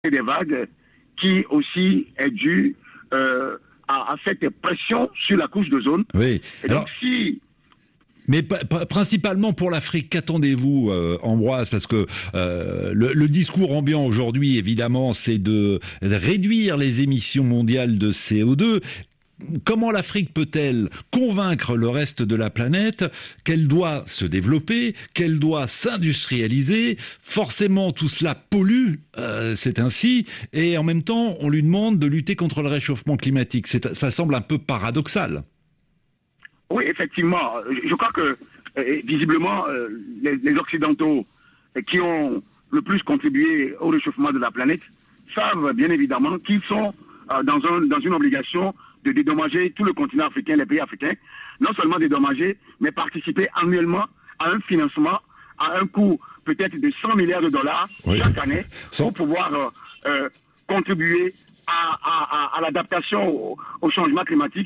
des vagues qui aussi est due à cette pression sur la couche d'ozone. Oui. Et donc Mais principalement pour l'Afrique, qu'attendez-vous, Ambroise? Parce que le discours ambiant aujourd'hui, évidemment, c'est de réduire les émissions mondiales de CO2. Comment l'Afrique peut-elle convaincre le reste de la planète qu'elle doit se développer, qu'elle doit s'industrialiser? Forcément, tout cela pollue, c'est ainsi, et en même temps, on lui demande de lutter contre le réchauffement climatique. Ça semble un peu paradoxal. Oui, effectivement. Je crois que, visiblement, les Occidentaux qui ont le plus contribué au réchauffement de la planète savent bien évidemment qu'ils sont dans une obligation de dédommager tout le continent africain, les pays africains, non seulement dédommager, mais participer annuellement à un financement à un coût peut-être de 100 milliards de dollars chaque année pour pouvoir contribuer à l'adaptation au changement climatique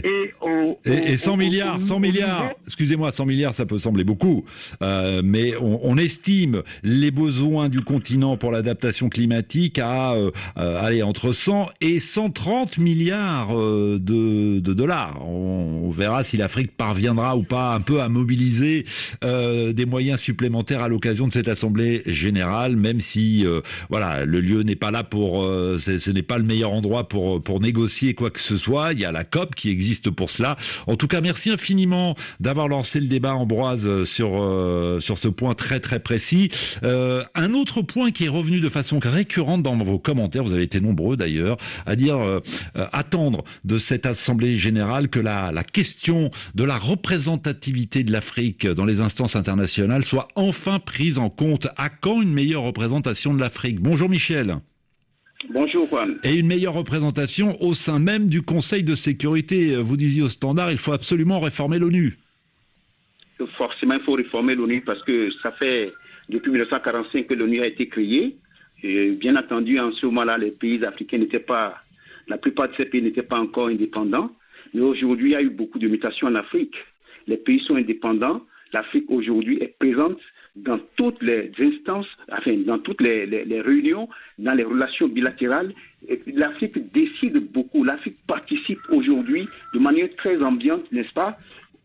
et 100 milliards, excusez-moi, 100 milliards, ça peut sembler beaucoup, mais on estime les besoins du continent pour l'adaptation climatique à entre 100 et 130 milliards de dollars. On verra si l'Afrique parviendra ou pas un peu à mobiliser des moyens supplémentaires à l'occasion de cette assemblée générale, même si le lieu n'est pas là pour ce n'est pas le meilleur endroit pour négocier quoi que ce soit. Il y a la COP qui existe pour cela. En tout cas, merci infiniment d'avoir lancé le débat, Ambroise, sur ce point très très précis. Un autre point qui est revenu de façon récurrente dans vos commentaires, vous avez été nombreux d'ailleurs, à dire attendre de cette assemblée générale que la question de la représentativité de l'Afrique dans les instances internationales soit enfin prise en compte. À quand une meilleure représentation de l'Afrique? Bonjour Michel. Bonjour Juan. Et une meilleure représentation au sein même du Conseil de sécurité. Vous disiez au Standard, il faut absolument réformer l'ONU. Forcément, il faut réformer l'ONU parce que ça fait depuis 1945 que l'ONU a été créée. Et bien entendu, en ce moment-là, les pays africains la plupart de ces pays n'étaient pas encore indépendants. Mais aujourd'hui, il y a eu beaucoup de mutations en Afrique. Les pays sont indépendants. L'Afrique aujourd'hui est présente dans toutes les instances, dans toutes les réunions, dans les relations bilatérales. L'Afrique décide beaucoup. L'Afrique participe aujourd'hui de manière très ambiante, n'est-ce pas,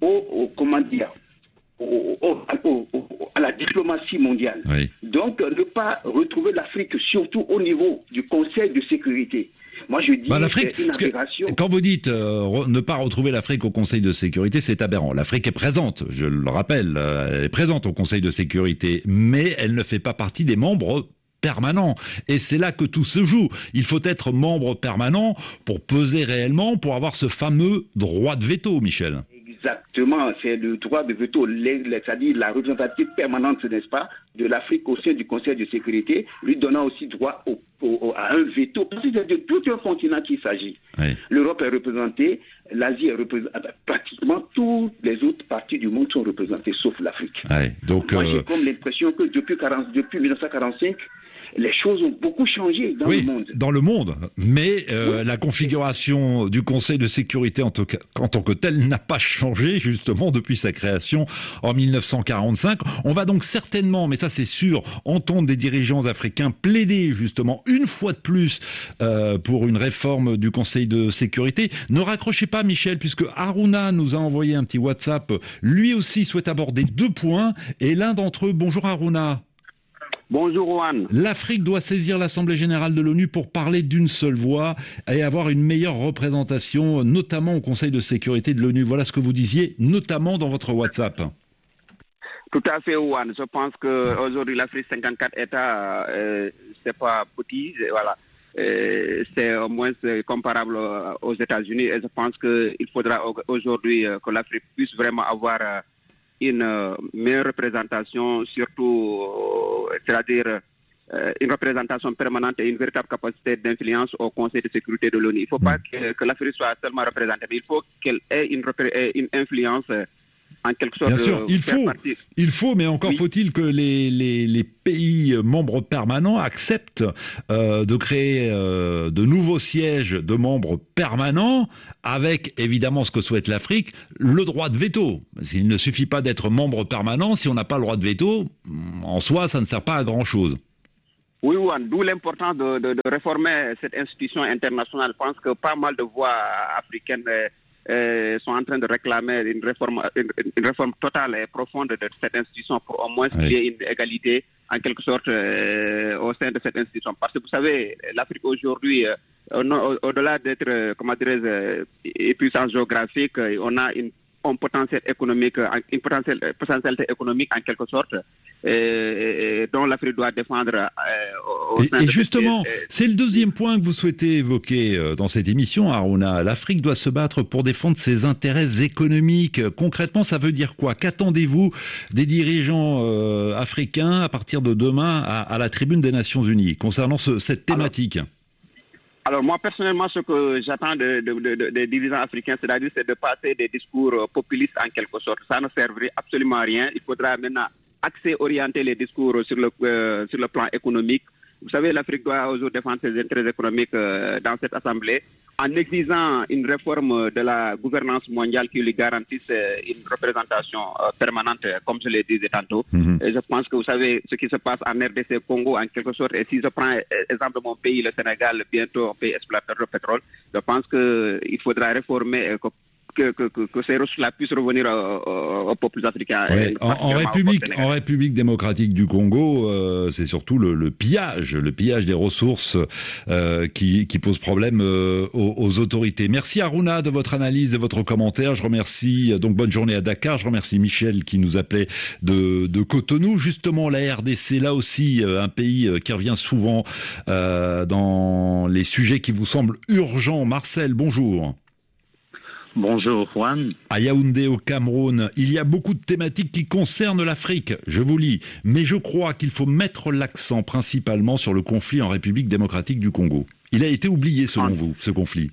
à la diplomatie mondiale. Oui. Donc, ne pas retrouver l'Afrique, surtout au niveau du Conseil de sécurité. Moi, je dis que c'est une aberration. Quand vous dites ne pas retrouver l'Afrique au Conseil de sécurité, c'est aberrant. L'Afrique est présente, je le rappelle, elle est présente au Conseil de sécurité, mais elle ne fait pas partie des membres permanents. Et c'est là que tout se joue. Il faut être membre permanent pour peser réellement, pour avoir ce fameux droit de veto, Michel. Exactement, c'est le droit de veto, c'est-à-dire la représentation permanente, n'est-ce pas, de l'Afrique au sein du Conseil de sécurité, lui donnant aussi droit à un veto. Parce que c'est de tout un continent qu'il s'agit. Oui. L'Europe est représentée, l'Asie est représentée, pratiquement toutes les autres parties du monde sont représentées, sauf l'Afrique. Oui, donc, moi, j'ai comme l'impression que depuis 1945, les choses ont beaucoup changé dans le monde. Dans le monde, mais la configuration du Conseil de sécurité en tant que tel n'a pas changé justement depuis sa création en 1945. On va donc certainement, mais ça c'est sûr, entendre des dirigeants africains plaider justement une fois de plus pour une réforme du Conseil de sécurité. Ne raccrochez pas Michel, puisque Aruna nous a envoyé un petit WhatsApp. Lui aussi souhaite aborder 2 points et l'un d'entre eux, bonjour Aruna. Bonjour Juan. L'Afrique doit saisir l'Assemblée générale de l'ONU pour parler d'une seule voix et avoir une meilleure représentation, notamment au Conseil de sécurité de l'ONU. Voilà ce que vous disiez, notamment dans votre WhatsApp. Tout à fait, Juan. Je pense qu'aujourd'hui, l'Afrique, 54 États, c'est pas petit. Voilà. C'est au moins comparable aux États-Unis. Et je pense qu'il faudra aujourd'hui que l'Afrique puisse vraiment avoir une meilleure représentation, surtout, c'est-à-dire une représentation permanente et une véritable capacité d'influence au Conseil de sécurité de l'ONU. Il ne faut pas que l'Afrique soit seulement représentée, mais il faut qu'elle ait une influence en quelque sorte. Bien sûr, il faut, mais encore faut-il que les pays membres permanents acceptent de créer de nouveaux sièges de membres permanents avec, évidemment, ce que souhaite l'Afrique, le droit de veto. Il ne suffit pas d'être membre permanent si on n'a pas le droit de veto. En soi, ça ne sert pas à grand-chose. Oui, d'où l'importance de réformer cette institution internationale. Je pense que pas mal de voix africaines sont en train de réclamer une réforme totale et profonde de cette institution pour au moins qu'il y ait une égalité en quelque sorte au sein de cette institution. Parce que vous savez, l'Afrique aujourd'hui, au-delà d'être, une puissance géographique, on a un potentiel économique, une potentialité économique en quelque sorte, dont l'Afrique doit défendre au sein et justement, c'est le deuxième point que vous souhaitez évoquer dans cette émission, Harouna. L'Afrique doit se battre pour défendre ses intérêts économiques. Concrètement, ça veut dire quoi? Qu'attendez-vous des dirigeants africains à partir de demain à la tribune des Nations Unies concernant cette thématique? Alors moi, personnellement, ce que j'attends des dirigeants africains, c'est-à-dire c'est de passer des discours populistes en quelque sorte. Ça ne servirait absolument à rien. Il faudra maintenant orienter les discours sur le plan économique. Vous savez, l'Afrique doit aujourd'hui défendre ses intérêts économiques dans cette assemblée en exigeant une réforme de la gouvernance mondiale qui lui garantisse une représentation permanente, comme je l'ai dit tantôt. Et je pense que vous savez ce qui se passe en RDC Congo en quelque sorte. Et si je prends exemple de mon pays, le Sénégal, bientôt un pays exploiteur de pétrole, je pense qu'il faudra réformer que ces ressources-là puissent revenir aux peuples africains. Ouais. En République démocratique du Congo, c'est surtout le pillage des ressources qui pose problème aux autorités. Merci Harouna de votre analyse et votre commentaire. Je remercie, donc bonne journée à Dakar. Je remercie Michel qui nous appelait de Cotonou. Justement, la RDC, là aussi, un pays qui revient souvent dans les sujets qui vous semblent urgents. Marcel, bonjour. Bonjour Juan. À Yaoundé au Cameroun, il y a beaucoup de thématiques qui concernent l'Afrique, je vous lis, mais je crois qu'il faut mettre l'accent principalement sur le conflit en République démocratique du Congo. Il a été oublié selon vous, ce conflit?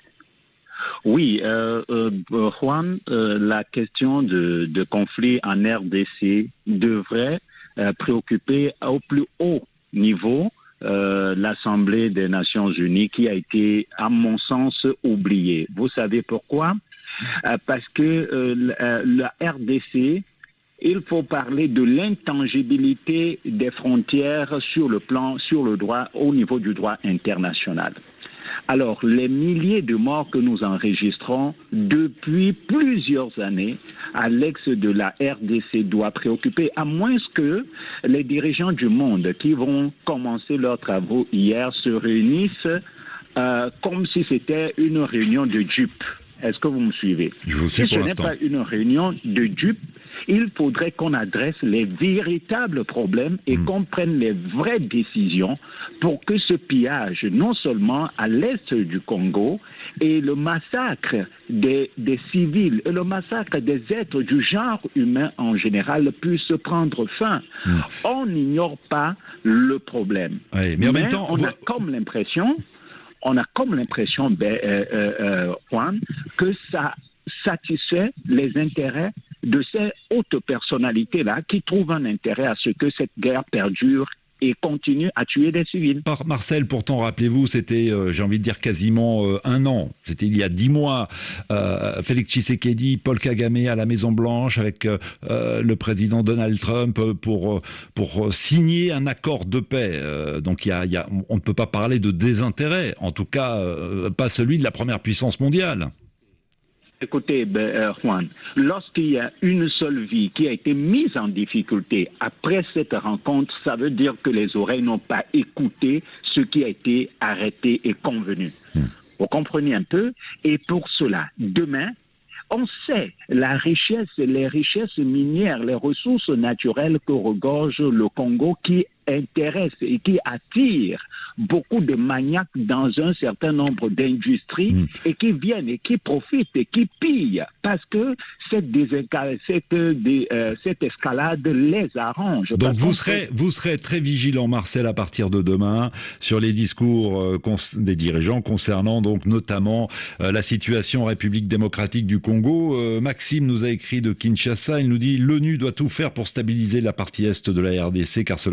Oui, Juan, la question de conflit en RDC devrait préoccuper au plus haut niveau l'Assemblée des Nations Unies qui a été, à mon sens, oubliée. Vous savez pourquoi? Parce que la RDC, il faut parler de l'intangibilité des frontières sur le droit, au niveau du droit international. Alors, les milliers de morts que nous enregistrons depuis plusieurs années à l'ex de la RDC doit préoccuper, à moins que les dirigeants du monde qui vont commencer leurs travaux hier se réunissent comme si c'était une réunion de dupes. Est-ce que vous me suivez? Je vous suis pour l'instant. Ce n'est pas une réunion de dupes. Il faudrait qu'on adresse les véritables problèmes et qu'on prenne les vraies décisions pour que ce pillage, non seulement à l'est du Congo, et le massacre des civils et le massacre des êtres du genre humain en général puisse prendre fin. On n'ignore pas le problème. Oui, mais en même temps, on a comme l'impression, Juan, que ça satisfait les intérêts de ces hautes personnalités-là qui trouvent un intérêt à ce que cette guerre perdure et continue à tuer des civils. Marcel, pourtant, rappelez-vous, c'était, j'ai envie de dire, quasiment un an. C'était il y a 10 mois. Félix Tshisekedi, Paul Kagame à la Maison-Blanche avec le président Donald Trump pour signer un accord de paix. Donc, on ne peut pas parler de désintérêt. En tout cas, pas celui de la première puissance mondiale. Écoutez, Juan, lorsqu'il y a une seule vie qui a été mise en difficulté après cette rencontre, ça veut dire que les oreilles n'ont pas écouté ce qui a été arrêté et convenu. Vous comprenez un peu? Et pour cela, demain, on sait les richesses minières, les ressources naturelles que regorge le Congo qui intéressent et qui attirent beaucoup de maniaques dans un certain nombre d'industries et qui viennent et qui profitent et qui pillent parce que cette escalade les arrange. Donc vous serez très vigilant, Marcel, à partir de demain sur les discours des dirigeants concernant donc notamment la situation en République démocratique du Congo. Maxime nous a écrit de Kinshasa, il nous dit l'ONU doit tout faire pour stabiliser la partie est de la RDC car cela fait partie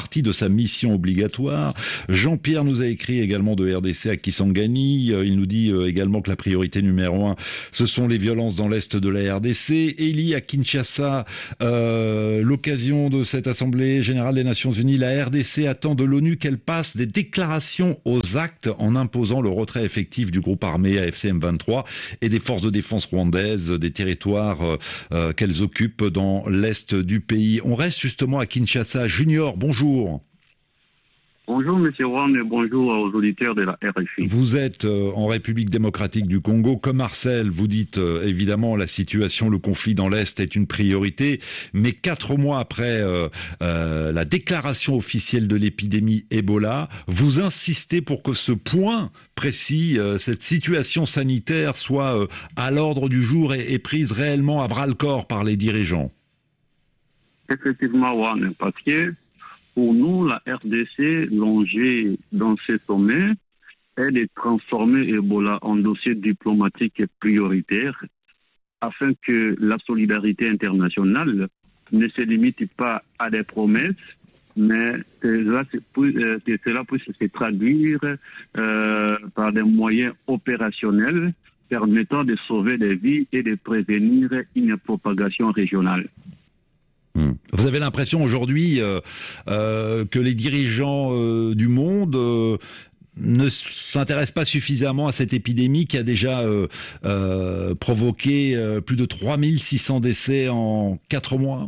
partie de sa mission obligatoire. Jean-Pierre nous a écrit également de RDC à Kisangani. Il nous dit également que la priorité numéro 1, ce sont les violences dans l'est de la RDC. Elie à Kinshasa, l'occasion de cette Assemblée générale des Nations Unies, la RDC attend de l'ONU qu'elle passe des déclarations aux actes en imposant le retrait effectif du groupe armé AFC M23 et des forces de défense rwandaises des territoires qu'elles occupent dans l'est du pays. On reste justement à Kinshasa. Junior, bonjour. Bonjour Monsieur Juan et bonjour aux auditeurs de la RFI. Vous êtes en République démocratique du Congo. Comme Marcel, vous dites évidemment la situation, le conflit dans l'Est est une priorité. Mais 4 mois après la déclaration officielle de l'épidémie Ebola, vous insistez pour que ce point précis, cette situation sanitaire soit à l'ordre du jour et prise réellement à bras-le-corps par les dirigeants. Effectivement, Juan, parce que pour nous, la RDC, l'enjeu dans ce sommet est de transformer Ebola en dossier diplomatique prioritaire afin que la solidarité internationale ne se limite pas à des promesses, mais que cela puisse se traduire par des moyens opérationnels permettant de sauver des vies et de prévenir une propagation régionale. Vous avez l'impression aujourd'hui que les dirigeants du monde ne s'intéressent pas suffisamment à cette épidémie qui a déjà provoqué plus de 3600 décès en 4 mois?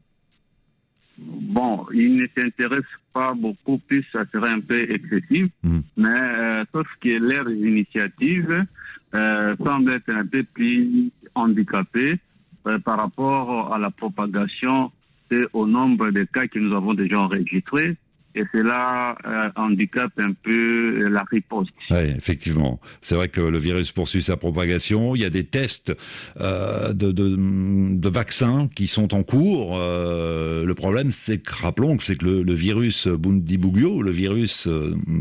Bon, ils ne s'intéressent pas beaucoup plus, ça serait un peu excessif, mais sauf que leurs initiatives semblent être un peu plus handicapées par rapport à la propagation et au nombre de cas que nous avons déjà enregistrés. Et cela handicape un peu la riposte. Oui, effectivement. C'est vrai que le virus poursuit sa propagation. Il y a des tests de vaccins qui sont en cours. Le problème, c'est que, rappelons que c'est que le virus Bundibugyo, le virus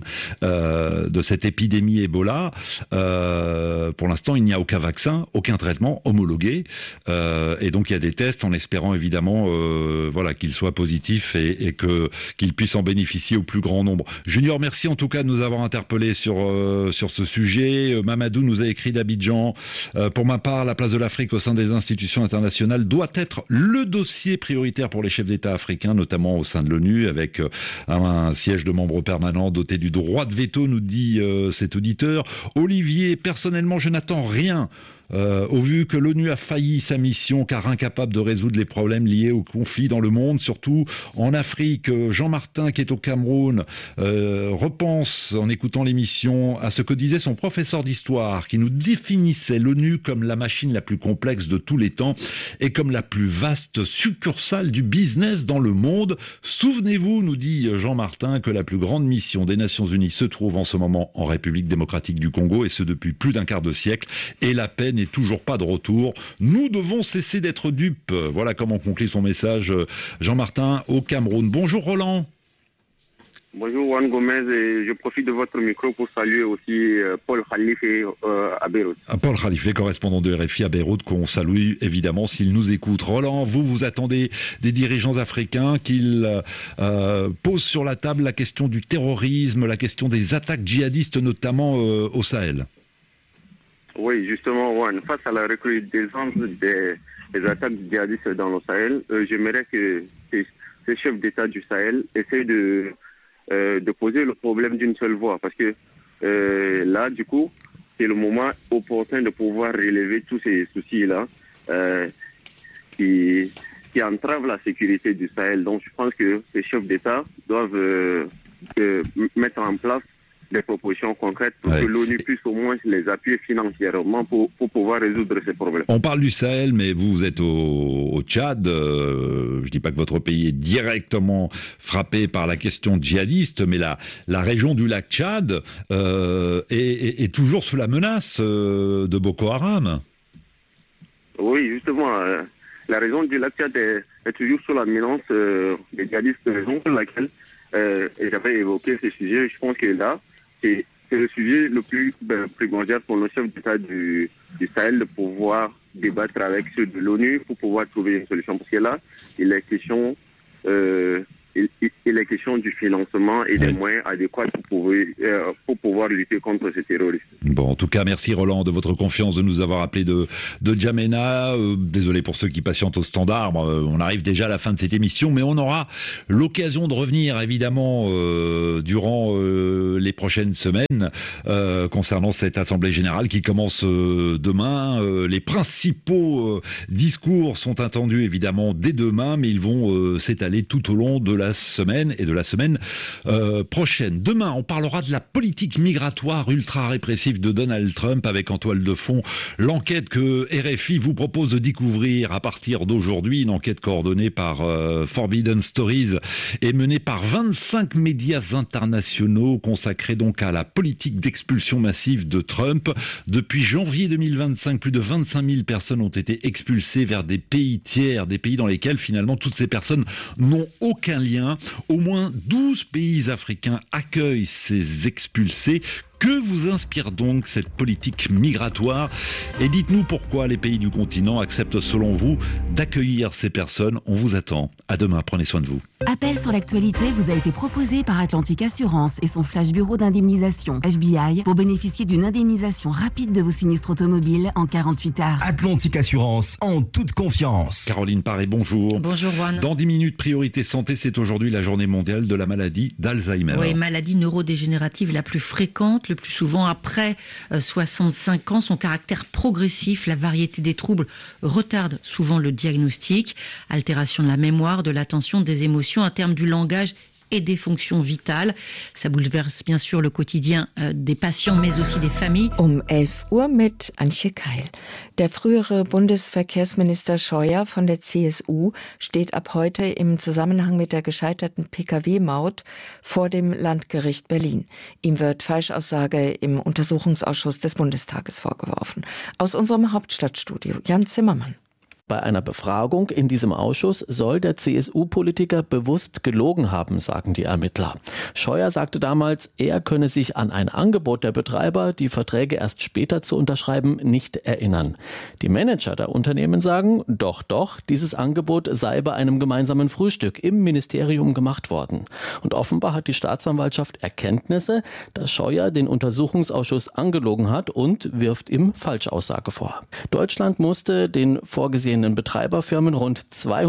de cette épidémie Ebola, pour l'instant, il n'y a aucun vaccin, aucun traitement homologué. Et donc, il y a des tests en espérant évidemment qu'il soit positif et qu'il puisse en bénéficier au plus grand nombre. Junior, merci en tout cas de nous avoir interpellés sur ce sujet. Mamadou nous a écrit d'Abidjan. Pour ma part, la place de l'Afrique au sein des institutions internationales doit être le dossier prioritaire pour les chefs d'État africains, notamment au sein de l'ONU, avec un siège de membre permanent doté du droit de veto, nous dit cet auditeur. Olivier, personnellement, je n'attends rien. Au vu que l'ONU a failli sa mission car incapable de résoudre les problèmes liés au conflit dans le monde, surtout en Afrique. Jean Martin, qui est au Cameroun, repense en écoutant l'émission à ce que disait son professeur d'histoire qui nous définissait l'ONU comme la machine la plus complexe de tous les temps et comme la plus vaste succursale du business dans le monde. Souvenez-vous, nous dit Jean Martin, que la plus grande mission des Nations Unies se trouve en ce moment en République démocratique du Congo, et ce depuis plus d'un quart de siècle, et la paix n'est toujours pas de retour. Nous devons cesser d'être dupes. Voilà comment conclut son message Jean-Martin au Cameroun. Bonjour Roland. Bonjour Juan Gomez, et je profite de votre micro pour saluer aussi Paul Khalife à Beyrouth. Paul Khalife, correspondant de RFI à Beyrouth, qu'on salue évidemment s'il nous écoute. Roland, vous attendez des dirigeants africains qu'ils posent sur la table la question du terrorisme, la question des attaques djihadistes, notamment au Sahel. Oui, justement, Juan, face à la recrudescence des attaques djihadistes dans le Sahel, j'aimerais que ces chefs d'État du Sahel essayent de poser le problème d'une seule voix, parce que là, du coup, c'est le moment opportun de pouvoir relever tous ces soucis-là qui entravent la sécurité du Sahel. Donc, je pense que ces chefs d'État doivent mettre en place des propositions concrètes pour que l'ONU puisse au moins les appuyer financièrement pour pouvoir résoudre ces problèmes. On parle du Sahel, mais vous êtes au Tchad. Je dis pas que votre pays est directement frappé par la question djihadiste, mais la région du lac Tchad est toujours sous la menace de Boko Haram. Oui, justement, la région du lac Tchad est toujours sous la menace des djihadistes, raison pour laquelle j'avais évoqué ce sujet. Je pense que là, c'est le sujet le plus primordial pour le chef d'État du Sahel de pouvoir débattre avec ceux de l'ONU pour pouvoir trouver une solution. Parce que là, il est question il est question du financement et des moyens adéquats pour pouvoir lutter contre ces terroristes. Bon, en tout cas, merci Roland de votre confiance de nous avoir appelé de N'Djamena. Désolé pour ceux qui patientent au standard. On arrive déjà à la fin de cette émission, mais on aura l'occasion de revenir évidemment durant les prochaines semaines concernant cette Assemblée Générale qui commence demain. Les principaux discours sont attendus évidemment dès demain, mais ils vont s'étaler tout au long de la semaine et de la semaine prochaine. Demain, on parlera de la politique migratoire ultra répressive de Donald Trump avec en toile de fond l'enquête que RFI vous propose de découvrir à partir d'aujourd'hui, une enquête coordonnée par Forbidden Stories et menée par 25 médias internationaux consacrés donc à la politique d'expulsion massive de Trump. Depuis janvier 2025, plus de 25 000 personnes ont été expulsées vers des pays tiers, des pays dans lesquels finalement toutes ces personnes n'ont aucun lien. Au moins 12 pays africains accueillent ces expulsés. Que vous inspire donc cette politique migratoire? Et dites-nous pourquoi les pays du continent acceptent selon vous d'accueillir ces personnes. On vous attend. À demain, prenez soin de vous. Appel sur l'actualité vous a été proposé par Atlantic Assurance et son flash bureau d'indemnisation FBI pour bénéficier d'une indemnisation rapide de vos sinistres automobiles en 48 heures. Atlantic Assurance, en toute confiance. Caroline Paré, bonjour. Bonjour Juan. Dans 10 minutes, Priorité Santé, c'est aujourd'hui la journée mondiale de la maladie d'Alzheimer. Oui, maladie neurodégénérative la plus fréquente, le plus souvent après 65 ans. Son caractère progressif, la variété des troubles retarde souvent le diagnostic. Altération de la mémoire, de l'attention, des émotions, à terme du langage et des fonctions vitales. Ça bouleverse bien sûr le quotidien des patients, mais aussi des familles. 11 Uhr mit Antje Keil. Der frühere Bundesverkehrsminister Scheuer von der CSU steht ab heute im Zusammenhang mit der gescheiterten Pkw-Maut vor dem Landgericht Berlin. Ihm wird Falschaussage im Untersuchungsausschuss des Bundestages vorgeworfen. Aus unserem Hauptstadtstudio, Jan Zimmermann. Bei einer Befragung in diesem Ausschuss soll der CSU-Politiker bewusst gelogen haben, sagen die Ermittler. Scheuer sagte damals, er könne sich an ein Angebot der Betreiber, die Verträge erst später zu unterschreiben, nicht erinnern. Die Manager der Unternehmen sagen, doch, dieses Angebot sei bei einem gemeinsamen Frühstück im Ministerium gemacht worden. Und offenbar hat die Staatsanwaltschaft Erkenntnisse, dass Scheuer den Untersuchungsausschuss angelogen hat und wirft ihm Falschaussage vor. Deutschland musste den vorgesehenen Betreiberfirmen rund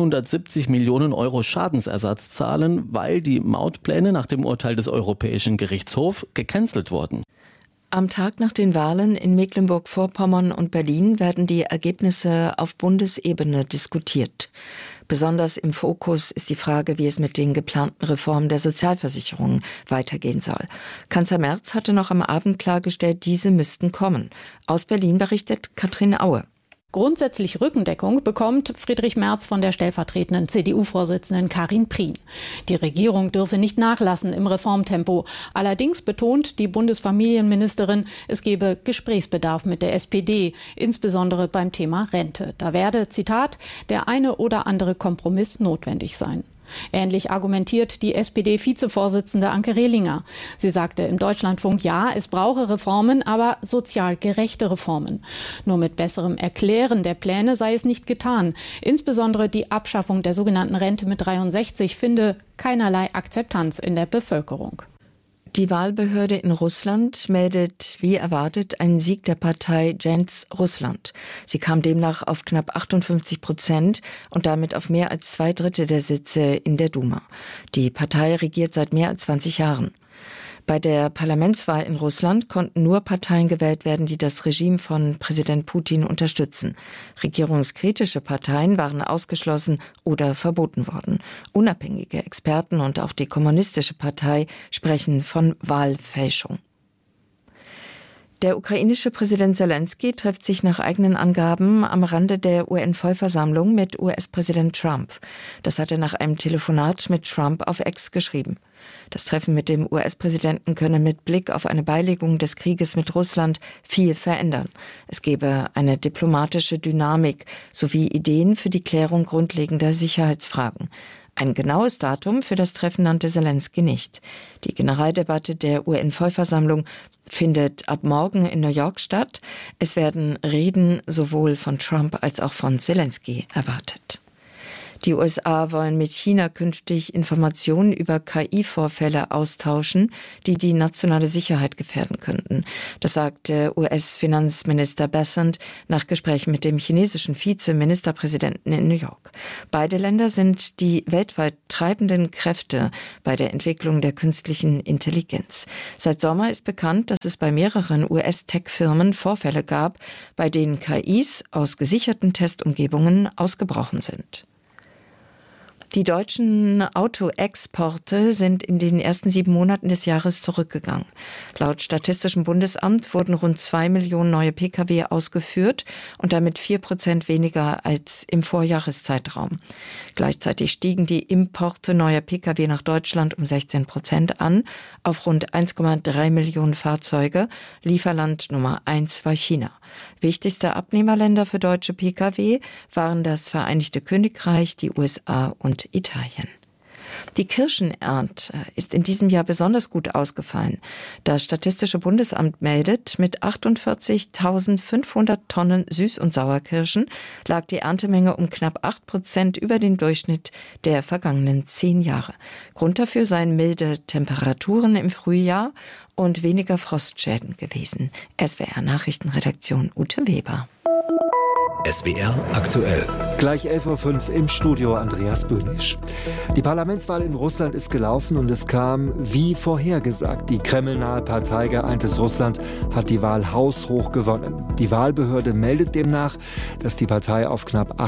270 Millionen Euro Schadensersatz zahlen, weil die Mautpläne nach dem Urteil des Europäischen Gerichtshofs gecancelt wurden. Am Tag nach den Wahlen in Mecklenburg-Vorpommern und Berlin werden die Ergebnisse auf Bundesebene diskutiert. Besonders im Fokus ist die Frage, wie es mit den geplanten Reformen der Sozialversicherungen weitergehen soll. Kanzler Merz hatte noch am Abend klargestellt, diese müssten kommen. Aus Berlin berichtet Katrin Aue. Grundsätzlich Rückendeckung bekommt Friedrich Merz von der stellvertretenden CDU-Vorsitzenden Karin Prien. Die Regierung dürfe nicht nachlassen im Reformtempo. Allerdings betont die Bundesfamilienministerin, es gebe Gesprächsbedarf mit der SPD, insbesondere beim Thema Rente. Da werde, Zitat, der eine oder andere Kompromiss notwendig sein. Ähnlich argumentiert die SPD-Vizevorsitzende Anke Rehlinger. Sie sagte im Deutschlandfunk, ja, es brauche Reformen, aber sozial gerechte Reformen. Nur mit besserem Erklären der Pläne sei es nicht getan. Insbesondere die Abschaffung der sogenannten Rente mit 63 finde keinerlei Akzeptanz in der Bevölkerung. Die Wahlbehörde in Russland meldet, wie erwartet, einen Sieg der Partei Gens Russland. Sie kam demnach auf knapp 58% und damit auf mehr als 2/3 der Sitze in der Duma. Die Partei regiert seit mehr als 20 Jahren. Bei der Parlamentswahl in Russland konnten nur Parteien gewählt werden, die das Regime von Präsident Putin unterstützen. Regierungskritische Parteien waren ausgeschlossen oder verboten worden. Unabhängige Experten und auch die Kommunistische Partei sprechen von Wahlfälschung. Der ukrainische Präsident Zelensky trifft sich nach eigenen Angaben am Rande der UN-Vollversammlung mit US-Präsident Trump. Das hat er nach einem Telefonat mit Trump auf X geschrieben. Das Treffen mit dem US-Präsidenten könne mit Blick auf eine Beilegung des Krieges mit Russland viel verändern. Es gebe eine diplomatische Dynamik sowie Ideen für die Klärung grundlegender Sicherheitsfragen. Ein genaues Datum für das Treffen nannte Zelensky nicht. Die Generaldebatte der UN-Vollversammlung findet ab morgen in New York statt. Es werden Reden sowohl von Trump als auch von Zelensky erwartet. Die USA wollen mit China künftig Informationen über KI-Vorfälle austauschen, die die nationale Sicherheit gefährden könnten. Das sagte US-Finanzminister Bessent nach Gesprächen mit dem chinesischen Vizeministerpräsidenten in New York. Beide Länder sind die weltweit treibenden Kräfte bei der Entwicklung der künstlichen Intelligenz. Seit Sommer ist bekannt, dass es bei mehreren US-Tech-Firmen Vorfälle gab, bei denen KIs aus gesicherten Testumgebungen ausgebrochen sind. Die deutschen Autoexporte sind in den ersten 7 Monaten des Jahres zurückgegangen. Laut Statistischem Bundesamt wurden rund 2 Millionen neue Pkw ausgeführt und damit 4% weniger als im Vorjahreszeitraum. Gleichzeitig stiegen die Importe neuer Pkw nach Deutschland um 16% an, auf rund 1,3 Millionen Fahrzeuge. Lieferland Nummer 1 war China. Wichtigste Abnehmerländer für deutsche Pkw waren das Vereinigte Königreich, die USA und Italien. Die Kirschenernte ist in diesem Jahr besonders gut ausgefallen. Das Statistische Bundesamt meldet, mit 48.500 Tonnen Süß- und Sauerkirschen lag die Erntemenge um knapp 8% über den Durchschnitt der vergangenen 10 Jahre. Grund dafür seien milde Temperaturen im Frühjahr und weniger Frostschäden gewesen. SWR-Nachrichtenredaktion Ute Weber. SWR aktuell. Gleich 11:05 Uhr im Studio Andreas Böhnisch. Die Parlamentswahl in Russland ist gelaufen und es kam wie vorhergesagt. Die kremlnahe Partei Geeintes Russland hat die Wahl haushoch gewonnen. Die Wahlbehörde meldet demnach, dass die Partei auf knapp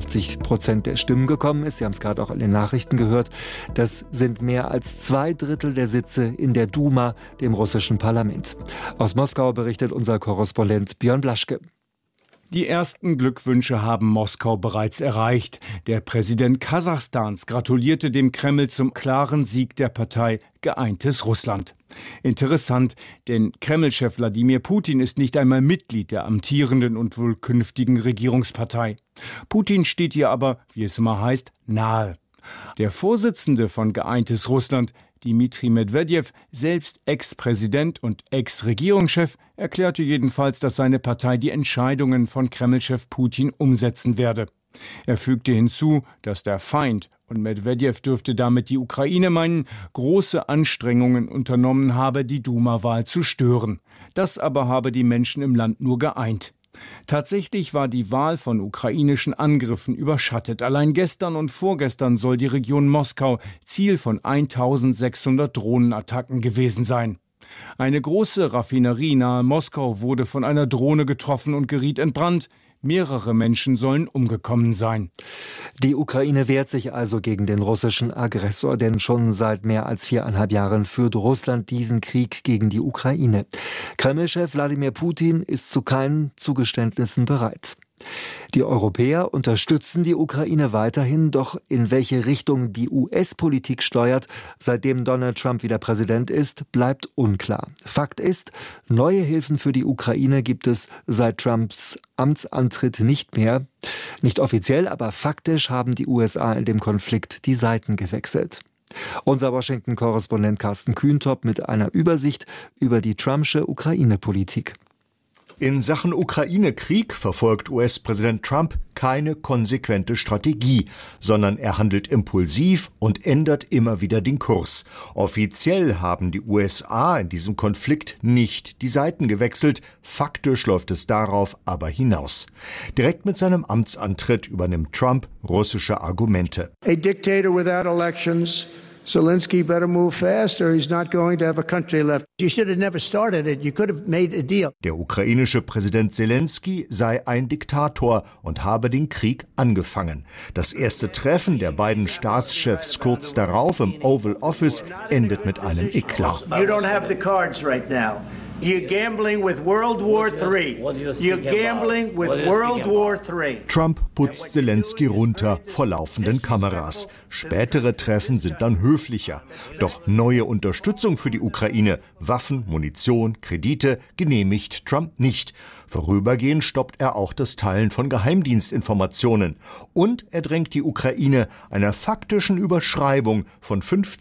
58% der Stimmen gekommen ist. Sie haben es gerade auch in den Nachrichten gehört. Das sind mehr als 2/3 der Sitze in der Duma, dem russischen Parlament. Aus Moskau berichtet unser Korrespondent Björn Blaschke. Die ersten Glückwünsche haben Moskau bereits erreicht. Der Präsident Kasachstans gratulierte dem Kreml zum klaren Sieg der Partei Geeintes Russland. Interessant, denn Kreml-Chef Wladimir Putin ist nicht einmal Mitglied der amtierenden und wohl künftigen Regierungspartei. Putin steht ihr aber, wie es immer heißt, nahe. Der Vorsitzende von Geeintes Russland, Dmitri Medvedev, selbst Ex-Präsident und Ex-Regierungschef, erklärte jedenfalls, dass seine Partei die Entscheidungen von Kreml-Chef Putin umsetzen werde. Er fügte hinzu, dass der Feind, und Medvedev dürfte damit die Ukraine meinen, große Anstrengungen unternommen habe, die Duma-Wahl zu stören. Das aber habe die Menschen im Land nur geeint. Tatsächlich war die Wahl von ukrainischen Angriffen überschattet. Allein gestern und vorgestern soll die Region Moskau Ziel von 1600 Drohnenattacken gewesen sein. Eine große Raffinerie nahe Moskau wurde von einer Drohne getroffen und geriet in Brand. Mehrere Menschen sollen umgekommen sein. Die Ukraine wehrt sich also gegen den russischen Aggressor, denn schon seit mehr als 4,5 Jahren führt Russland diesen Krieg gegen die Ukraine. Kreml-Chef Wladimir Putin ist zu keinen Zugeständnissen bereit. Die Europäer unterstützen die Ukraine weiterhin, doch in welche Richtung die US-Politik steuert, seitdem Donald Trump wieder Präsident ist, bleibt unklar. Fakt ist, neue Hilfen für die Ukraine gibt es seit Trumps Amtsantritt nicht mehr. Nicht offiziell, aber faktisch haben die USA in dem Konflikt die Seiten gewechselt. Unser Washington-Korrespondent Carsten Kühntop mit einer Übersicht über die Trumpsche Ukraine-Politik. In Sachen Ukraine-Krieg verfolgt US-Präsident Trump keine konsequente Strategie, sondern er handelt impulsiv und ändert immer wieder den Kurs. Offiziell haben die USA in diesem Konflikt nicht die Seiten gewechselt, faktisch läuft es darauf aber hinaus. Direkt mit seinem Amtsantritt übernimmt Trump russische Argumente. A dictator without elections. Zelensky better move fast or he's not going to have a country left. You should have never started it. You could have made a deal. Der ukrainische Präsident Zelensky sei ein Diktator und habe den Krieg angefangen. Das erste Treffen der beiden Staatschefs kurz darauf im Oval Office endet mit einem Eklat. You don't have the cards right now. You're gambling with World War III. You're gambling with World War III. Trump putzt Zelensky runter vor laufenden Kameras. Spätere Treffen sind dann höflicher. Doch neue Unterstützung für die Ukraine, Waffen, Munition, Kredite genehmigt Trump nicht. Vorübergehend stoppt er auch das Teilen von Geheimdienstinformationen. Und er drängt die Ukraine einer faktischen Überschreibung von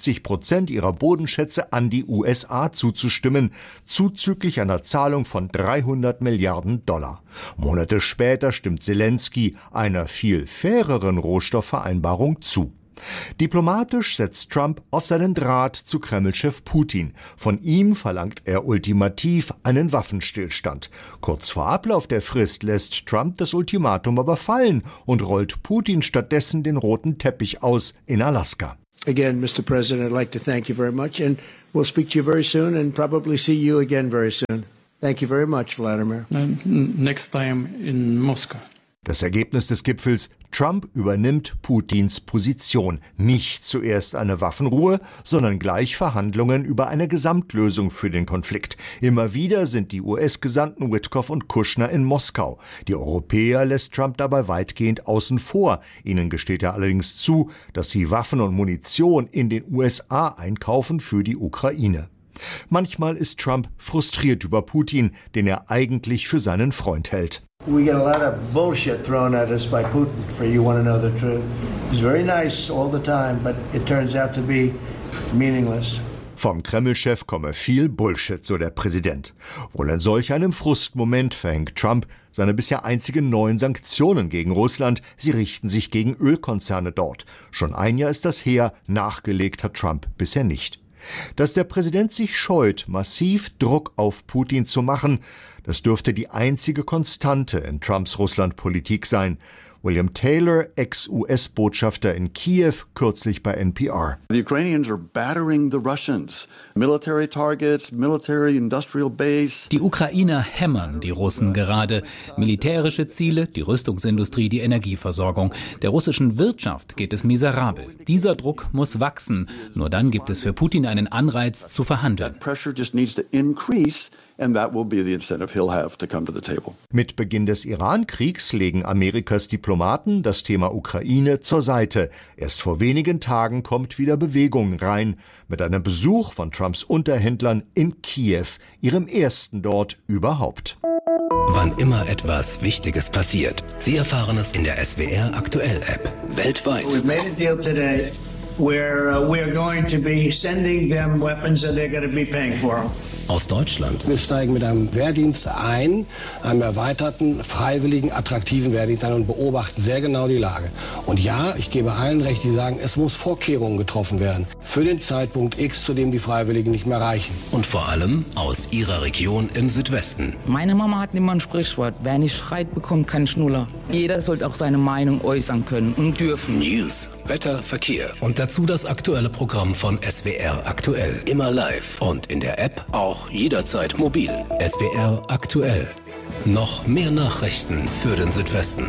50% ihrer Bodenschätze an die USA zuzustimmen, zuzüglich einer Zahlung von $300 Milliarden. Monate später stimmt Zelensky einer viel faireren Rohstoffvereinbarung zu. Diplomatisch setzt Trump auf seinen Draht zu Kreml-Chef Putin. Von ihm verlangt er ultimativ einen Waffenstillstand. Kurz vor Ablauf der Frist lässt Trump das Ultimatum aber fallen und rollt Putin stattdessen den roten Teppich aus in Alaska. Again, Mr. President, I'd like to thank you very much, and we'll speak to you very soon and probably see you again very soon. Thank you very much, Vladimir. Next time in Moscow. Das Ergebnis des Gipfels: Trump übernimmt Putins Position. Nicht zuerst eine Waffenruhe, sondern gleich Verhandlungen über eine Gesamtlösung für den Konflikt. Immer wieder sind die US-Gesandten Witkoff und Kushner in Moskau. Die Europäer lässt Trump dabei weitgehend außen vor. Ihnen gesteht er allerdings zu, dass sie Waffen und Munition in den USA einkaufen für die Ukraine. Manchmal ist Trump frustriert über Putin, den er eigentlich für seinen Freund hält. We get a lot of bullshit thrown at us by Putin, for you want to know the truth. He's very nice all the time, but it turns out to be meaningless. Vom Kreml-Chef komme viel Bullshit, so der Präsident. Wohl in solch einem Frustmoment verhängt Trump seine bisher einzigen neuen Sanktionen gegen Russland. Sie richten sich gegen Ölkonzerne dort. Schon ein Jahr ist das her, nachgelegt hat Trump bisher nicht. Dass der Präsident sich scheut, massiv Druck auf Putin zu machen, das dürfte die einzige Konstante in Trumps Russlandpolitik sein. William Taylor, Ex-US-Botschafter in Kiew, kürzlich bei NPR. The Ukrainians are battering the Russians. Military targets, military industrial base. Die Ukrainer hämmern die Russen gerade. Militärische Ziele, die Rüstungsindustrie, die Energieversorgung. Der russischen Wirtschaft geht es miserabel. Dieser Druck muss wachsen. Nur dann gibt es für Putin einen Anreiz zu verhandeln. That pressure just needs to increase. And that will be the incentive he'll have to come to the table. Mit Beginn des Iran-Kriegs legen Amerikas Diplomaten das Thema Ukraine zur Seite. Erst vor wenigen Tagen kommt wieder Bewegung rein, mit einem Besuch von Trumps Unterhändlern in Kiew, ihrem ersten dort überhaupt. Wann immer etwas Wichtiges passiert, Sie erfahren es in der SWR Aktuell App. Weltweit. We've made a deal today where we're going to be sending them weapons and they're going to be paying for them. Aus Deutschland. Wir steigen mit einem Wehrdienst ein, einem erweiterten, freiwilligen, attraktiven Wehrdienst ein und beobachten sehr genau die Lage. Und ja, ich gebe allen recht, die sagen, es muss Vorkehrungen getroffen werden für den Zeitpunkt X, zu dem die Freiwilligen nicht mehr reichen. Und vor allem aus Ihrer Region im Südwesten. Meine Mama hat immer ein Sprichwort: Wer nicht schreit, bekommt keinen Schnuller. Jeder sollte auch seine Meinung äußern können und dürfen. News, Wetter, Verkehr und dazu das aktuelle Programm von SWR Aktuell. Immer live und in der App auch jederzeit mobil. SWR Aktuell. Noch mehr Nachrichten für den Südwesten.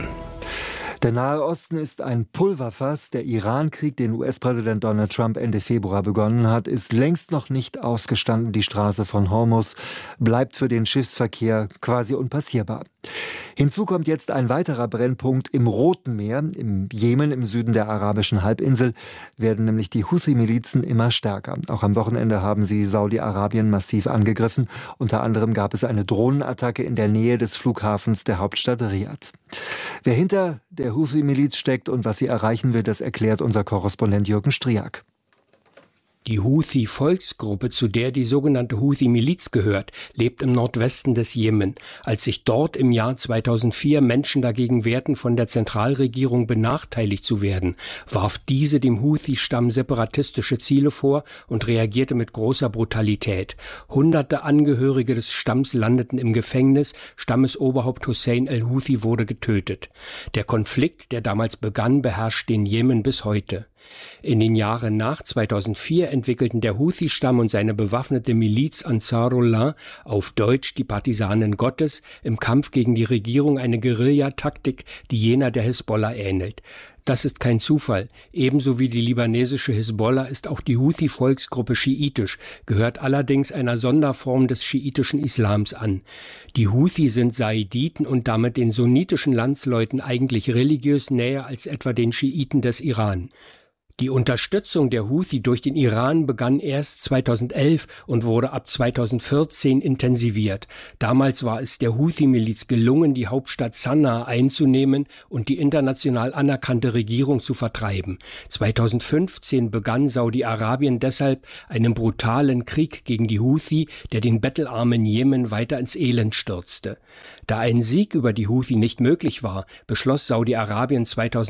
Der Nahe Osten ist ein Pulverfass. Der Iran-Krieg, den US-Präsident Donald Trump Ende Februar begonnen hat, ist längst noch nicht ausgestanden. Die Straße von Hormuz bleibt für den Schiffsverkehr quasi unpassierbar. Hinzu kommt jetzt ein weiterer Brennpunkt im Roten Meer. Im Jemen, im Süden der arabischen Halbinsel, werden nämlich die Houthi-Milizen immer stärker. Auch am Wochenende haben sie Saudi-Arabien massiv angegriffen. Unter anderem gab es eine Drohnenattacke in der Nähe des Flughafens der Hauptstadt Riad. Wer hinter der Houthi-Miliz steckt und was sie erreichen will, das erklärt unser Korrespondent Jürgen Striak. Die Houthi-Volksgruppe, zu der die sogenannte Houthi-Miliz gehört, lebt im Nordwesten des Jemen. Als sich dort im Jahr 2004 Menschen dagegen wehrten, von der Zentralregierung benachteiligt zu werden, warf diese dem Houthi-Stamm separatistische Ziele vor und reagierte mit großer Brutalität. Hunderte Angehörige des Stamms landeten im Gefängnis, Stammesoberhaupt Hussein el-Houthi wurde getötet. Der Konflikt, der damals begann, beherrscht den Jemen bis heute. In den Jahren nach 2004 entwickelten der Houthi-Stamm und seine bewaffnete Miliz Ansarullah, auf Deutsch die Partisanen Gottes, im Kampf gegen die Regierung eine Guerillataktik, die jener der Hisbollah ähnelt. Das ist kein Zufall. Ebenso wie die libanesische Hisbollah ist auch die Houthi-Volksgruppe schiitisch, gehört allerdings einer Sonderform des schiitischen Islams an. Die Houthi sind Saiditen und damit den sunnitischen Landsleuten eigentlich religiös näher als etwa den Schiiten des Iran. Die Unterstützung der Houthi durch den Iran begann erst 2011 und wurde ab 2014 intensiviert. Damals war es der Houthi-Miliz gelungen, die Hauptstadt Sanaa einzunehmen und die international anerkannte Regierung zu vertreiben. 2015 begann Saudi-Arabien deshalb einen brutalen Krieg gegen die Houthi, der den bettelarmen Jemen weiter ins Elend stürzte. Da ein Sieg über die Houthi nicht möglich war, beschloss Saudi-Arabien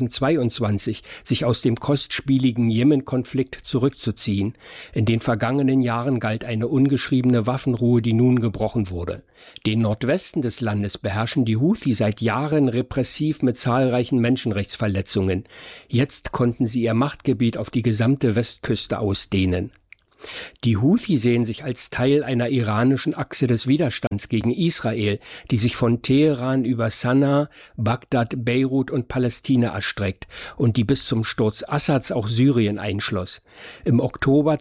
2022, sich aus dem kostspieligen Jemen-Konflikt zurückzuziehen. In den vergangenen Jahren galt eine ungeschriebene Waffenruhe, die nun gebrochen wurde. Den Nordwesten des Landes beherrschen die Houthi seit Jahren repressiv mit zahlreichen Menschenrechtsverletzungen. Jetzt konnten sie ihr Machtgebiet auf die gesamte Westküste ausdehnen. Die Houthi sehen sich als Teil einer iranischen Achse des Widerstands gegen Israel, die sich von Teheran über Sanaa, Bagdad, Beirut und Palästina erstreckt und die bis zum Sturz Assads auch Syrien einschloss. Im Oktober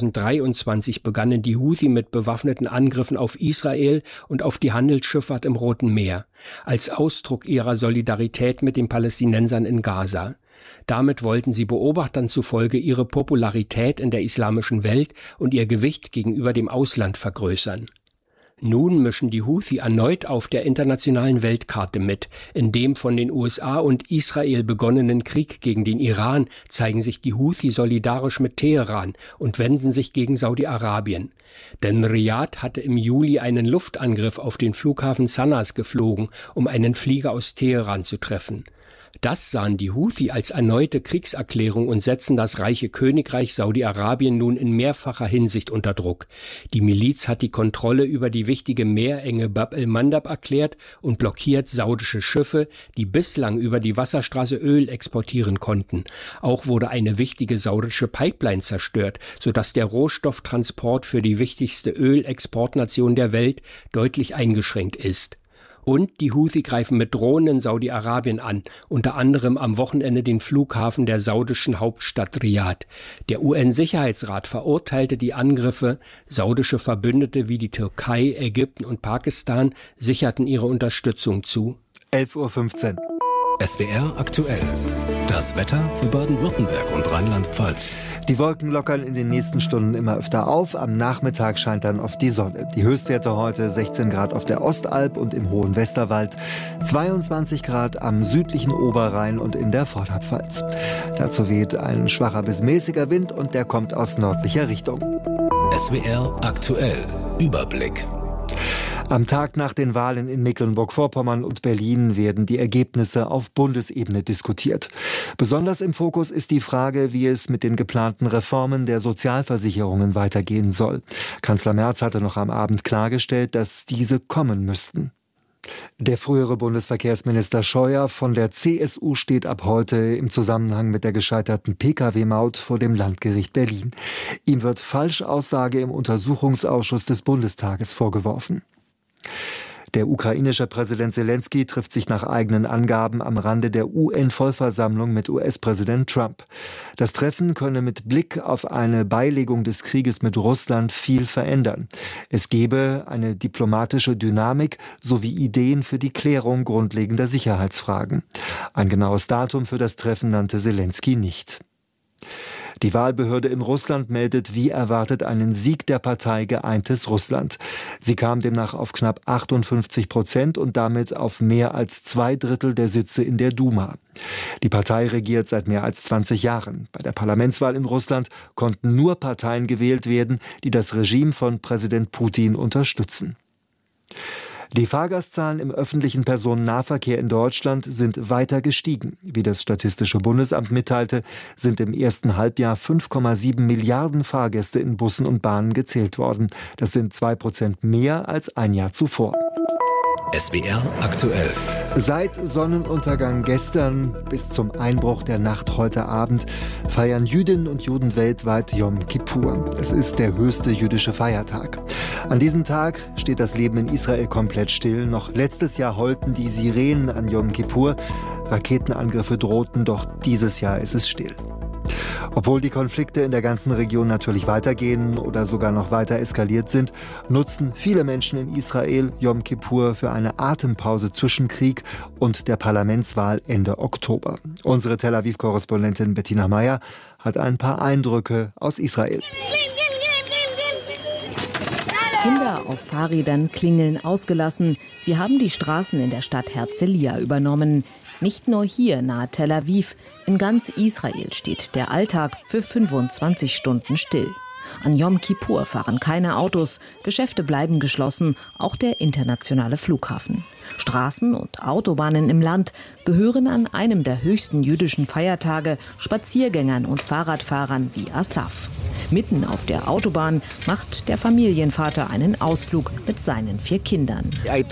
2023 begannen die Houthi mit bewaffneten Angriffen auf Israel und auf die Handelsschifffahrt im Roten Meer, als Ausdruck ihrer Solidarität mit den Palästinensern in Gaza. Damit wollten sie Beobachtern zufolge ihre Popularität in der islamischen Welt und ihr Gewicht gegenüber dem Ausland vergrößern. Nun mischen die Houthi erneut auf der internationalen Weltkarte mit. In dem von den USA und Israel begonnenen Krieg gegen den Iran zeigen sich die Houthi solidarisch mit Teheran und wenden sich gegen Saudi-Arabien. Denn Riad hatte im Juli einen Luftangriff auf den Flughafen Sanaas geflogen, um einen Flieger aus Teheran zu treffen. Das sahen die Houthi als erneute Kriegserklärung und setzen das reiche Königreich Saudi-Arabien nun in mehrfacher Hinsicht unter Druck. Die Miliz hat die Kontrolle über die wichtige Meerenge Bab el-Mandab erklärt und blockiert saudische Schiffe, die bislang über die Wasserstraße Öl exportieren konnten. Auch wurde eine wichtige saudische Pipeline zerstört, sodass der Rohstofftransport für die wichtigste Ölexportnation der Welt deutlich eingeschränkt ist. Und die Houthi greifen mit Drohnen in Saudi-Arabien an, unter anderem am Wochenende den Flughafen der saudischen Hauptstadt Riad. Der UN-Sicherheitsrat verurteilte die Angriffe. Saudische Verbündete wie die Türkei, Ägypten und Pakistan sicherten ihre Unterstützung zu. 11:15 Uhr. SWR aktuell. Das Wetter für Baden-Württemberg und Rheinland-Pfalz. Die Wolken lockern in den nächsten Stunden immer öfter auf. Am Nachmittag scheint dann oft die Sonne. Die Höchstwerte heute 16 Grad auf der Ostalb und im hohen Westerwald, 22 Grad am südlichen Oberrhein und in der Vorderpfalz. Dazu weht ein schwacher bis mäßiger Wind und der kommt aus nördlicher Richtung. SWR aktuell. Überblick. Am Tag nach den Wahlen in Mecklenburg-Vorpommern und Berlin werden die Ergebnisse auf Bundesebene diskutiert. Besonders im Fokus ist die Frage, wie es mit den geplanten Reformen der Sozialversicherungen weitergehen soll. Kanzler Merz hatte noch am Abend klargestellt, dass diese kommen müssten. Der frühere Bundesverkehrsminister Scheuer von der CSU steht ab heute im Zusammenhang mit der gescheiterten Pkw-Maut vor dem Landgericht Berlin. Ihm wird Falschaussage im Untersuchungsausschuss des Bundestages vorgeworfen. Der ukrainische Präsident Selenskyj trifft sich nach eigenen Angaben am Rande der UN-Vollversammlung mit US-Präsident Trump. Das Treffen könne mit Blick auf eine Beilegung des Krieges mit Russland viel verändern. Es gebe eine diplomatische Dynamik sowie Ideen für die Klärung grundlegender Sicherheitsfragen. Ein genaues Datum für das Treffen nannte Selenskyj nicht. Die Wahlbehörde in Russland meldet wie erwartet einen Sieg der Partei Geeintes Russland. Sie kam demnach auf knapp 58% und damit auf mehr als 2/3 der Sitze in der Duma. Die Partei regiert seit mehr als 20 Jahren. Bei der Parlamentswahl in Russland konnten nur Parteien gewählt werden, die das Regime von Präsident Putin unterstützen. Die Fahrgastzahlen im öffentlichen Personennahverkehr in Deutschland sind weiter gestiegen. Wie das Statistische Bundesamt mitteilte, sind im ersten Halbjahr 5,7 Milliarden Fahrgäste in Bussen und Bahnen gezählt worden. Das sind 2% mehr als ein Jahr zuvor. SWR aktuell. Seit Sonnenuntergang gestern bis zum Einbruch der Nacht heute Abend feiern Jüdinnen und Juden weltweit Yom Kippur. Es ist der höchste jüdische Feiertag. An diesem Tag steht das Leben in Israel komplett still. Noch letztes Jahr heulten die Sirenen an Yom Kippur. Raketenangriffe drohten, doch dieses Jahr ist es still. Obwohl die Konflikte in der ganzen Region natürlich weitergehen oder sogar noch weiter eskaliert sind, nutzen viele Menschen in Israel Yom Kippur für eine Atempause zwischen Krieg und der Parlamentswahl Ende Oktober. Unsere Tel Aviv-Korrespondentin Bettina Meyer hat ein paar Eindrücke aus Israel. Kinder auf Fahrrädern klingeln ausgelassen. Sie haben die Straßen in der Stadt Herzliya übernommen. Nicht nur hier nahe Tel Aviv, in ganz Israel steht der Alltag für 25 Stunden still. An Yom Kippur fahren keine Autos, Geschäfte bleiben geschlossen, auch der internationale Flughafen. Straßen und Autobahnen im Land gehören an einem der höchsten jüdischen Feiertage Spaziergängern und Fahrradfahrern wie Asaf. Mitten auf der Autobahn macht der Familienvater einen Ausflug mit seinen 4 Kindern.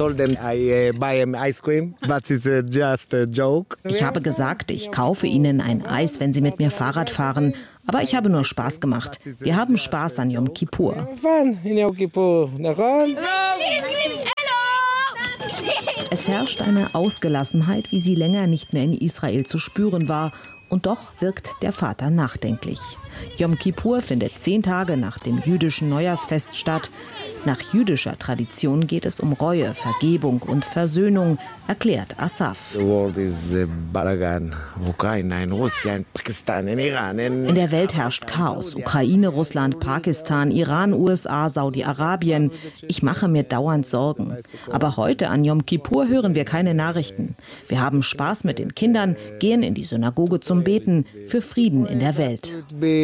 Ich habe gesagt, ich kaufe ihnen ein Eis, wenn sie mit mir Fahrrad fahren. Aber ich habe nur Spaß gemacht. Wir haben Spaß an Yom Kippur. Es herrscht eine Ausgelassenheit, wie sie länger nicht mehr in Israel zu spüren war. Und doch wirkt der Vater nachdenklich. Yom Kippur findet 10 Tage nach dem jüdischen Neujahrsfest statt. Nach jüdischer Tradition geht es um Reue, Vergebung und Versöhnung, erklärt Asaf. In der Welt herrscht Chaos. Ukraine, Russland, Pakistan, Iran, USA, Saudi-Arabien. Ich mache mir dauernd Sorgen. Aber heute an Yom Kippur hören wir keine Nachrichten. Wir haben Spaß mit den Kindern, gehen in die Synagoge zum Beten für Frieden in der Welt.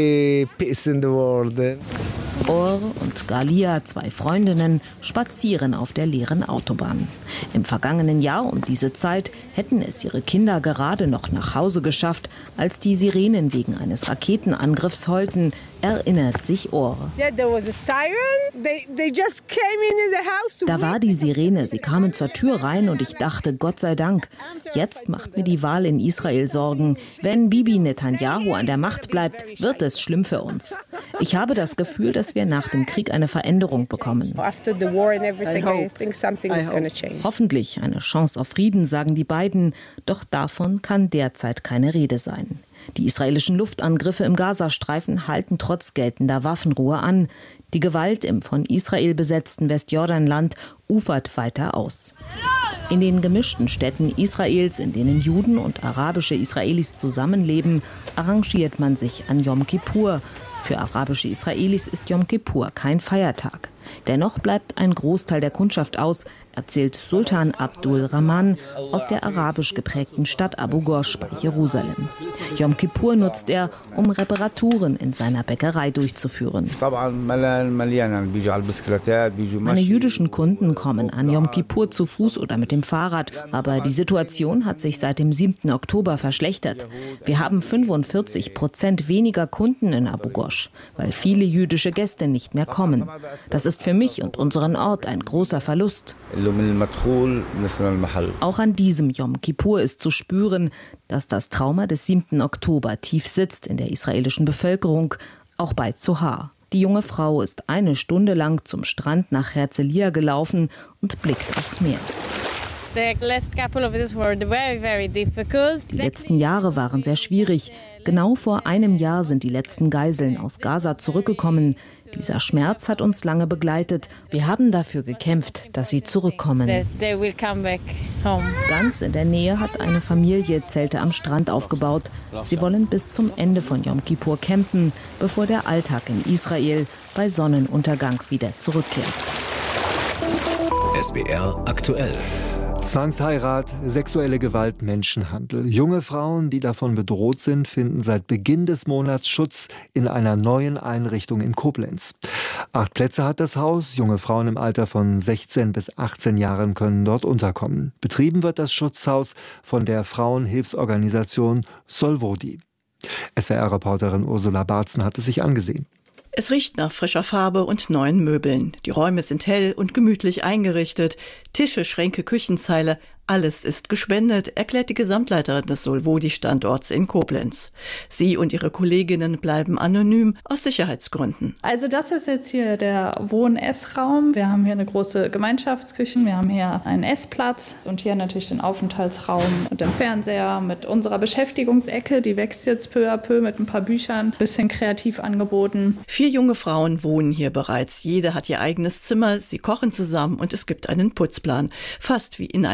Or und Galia, 2 Freundinnen, spazieren auf der leeren Autobahn. Im vergangenen Jahr um diese Zeit hätten es ihre Kinder gerade noch nach Hause geschafft, als die Sirenen wegen eines Raketenangriffs heulten, erinnert sich Or. Da war die Sirene, sie kamen zur Tür rein und ich dachte, Gott sei Dank. Jetzt macht mir die Wahl in Israel Sorgen. Wenn Bibi Netanyahu an der Macht bleibt, wird es schlimm für uns. Ich habe das Gefühl, dass wir nach dem Krieg eine Veränderung bekommen. Hoffentlich eine Chance auf Frieden, sagen die beiden. Doch davon kann derzeit keine Rede sein. Die israelischen Luftangriffe im Gazastreifen halten trotz geltender Waffenruhe an. Die Gewalt im von Israel besetzten Westjordanland ufert weiter aus. In den gemischten Städten Israels, in denen Juden und arabische Israelis zusammenleben, arrangiert man sich an Yom Kippur. Für arabische Israelis ist Yom Kippur kein Feiertag. Dennoch bleibt ein Großteil der Kundschaft aus, erzählt Sultan Abdul Rahman aus der arabisch geprägten Stadt Abu Ghosh bei Jerusalem. Yom Kippur nutzt er, um Reparaturen in seiner Bäckerei durchzuführen. Meine jüdischen Kunden kommen an Yom Kippur zu Fuß oder mit dem Fahrrad, aber die Situation hat sich seit dem 7. Oktober verschlechtert. Wir haben 45% weniger Kunden in Abu Ghosh, weil viele jüdische Gäste nicht mehr kommen. Das ist für mich und unseren Ort ein großer Verlust. Auch an diesem Yom Kippur ist zu spüren, dass das Trauma des 7. Oktober tief sitzt in der israelischen Bevölkerung, auch bei Zohar. Die junge Frau ist 1 Stunde lang zum Strand nach Herzliya gelaufen und blickt aufs Meer. Die letzten Jahre waren sehr schwierig. Genau vor einem Jahr sind die letzten Geiseln aus Gaza zurückgekommen. Dieser Schmerz hat uns lange begleitet. Wir haben dafür gekämpft, dass sie zurückkommen. Ganz in der Nähe hat eine Familie Zelte am Strand aufgebaut. Sie wollen bis zum Ende von Yom Kippur campen, bevor der Alltag in Israel bei Sonnenuntergang wieder zurückkehrt. SWR aktuell. Zwangsheirat, sexuelle Gewalt, Menschenhandel. Junge Frauen, die davon bedroht sind, finden seit Beginn des Monats Schutz in einer neuen Einrichtung in Koblenz. 8 Plätze hat das Haus. Junge Frauen im Alter von 16 bis 18 Jahren können dort unterkommen. Betrieben wird das Schutzhaus von der Frauenhilfsorganisation Solvodi. SWR-Reporterin Ursula Barzen hat es sich angesehen. Es riecht nach frischer Farbe und neuen Möbeln. Die Räume sind hell und gemütlich eingerichtet. Tische, Schränke, Küchenzeile, alles ist gespendet, erklärt die Gesamtleiterin des Solvodi-Standorts in Koblenz. Sie und ihre Kolleginnen bleiben anonym aus Sicherheitsgründen. Also das ist jetzt hier der Wohn-Ess-Raum. Wir haben hier eine große Gemeinschaftsküche, wir haben hier einen Essplatz und hier natürlich den Aufenthaltsraum und den Fernseher mit unserer Beschäftigungsecke. Die wächst jetzt peu à peu mit ein paar Büchern, bisschen kreativ angeboten. 4 junge Frauen wohnen hier bereits. Jede hat ihr eigenes Zimmer, sie kochen zusammen und es gibt einen Putzplan. Fast wie in einer normalen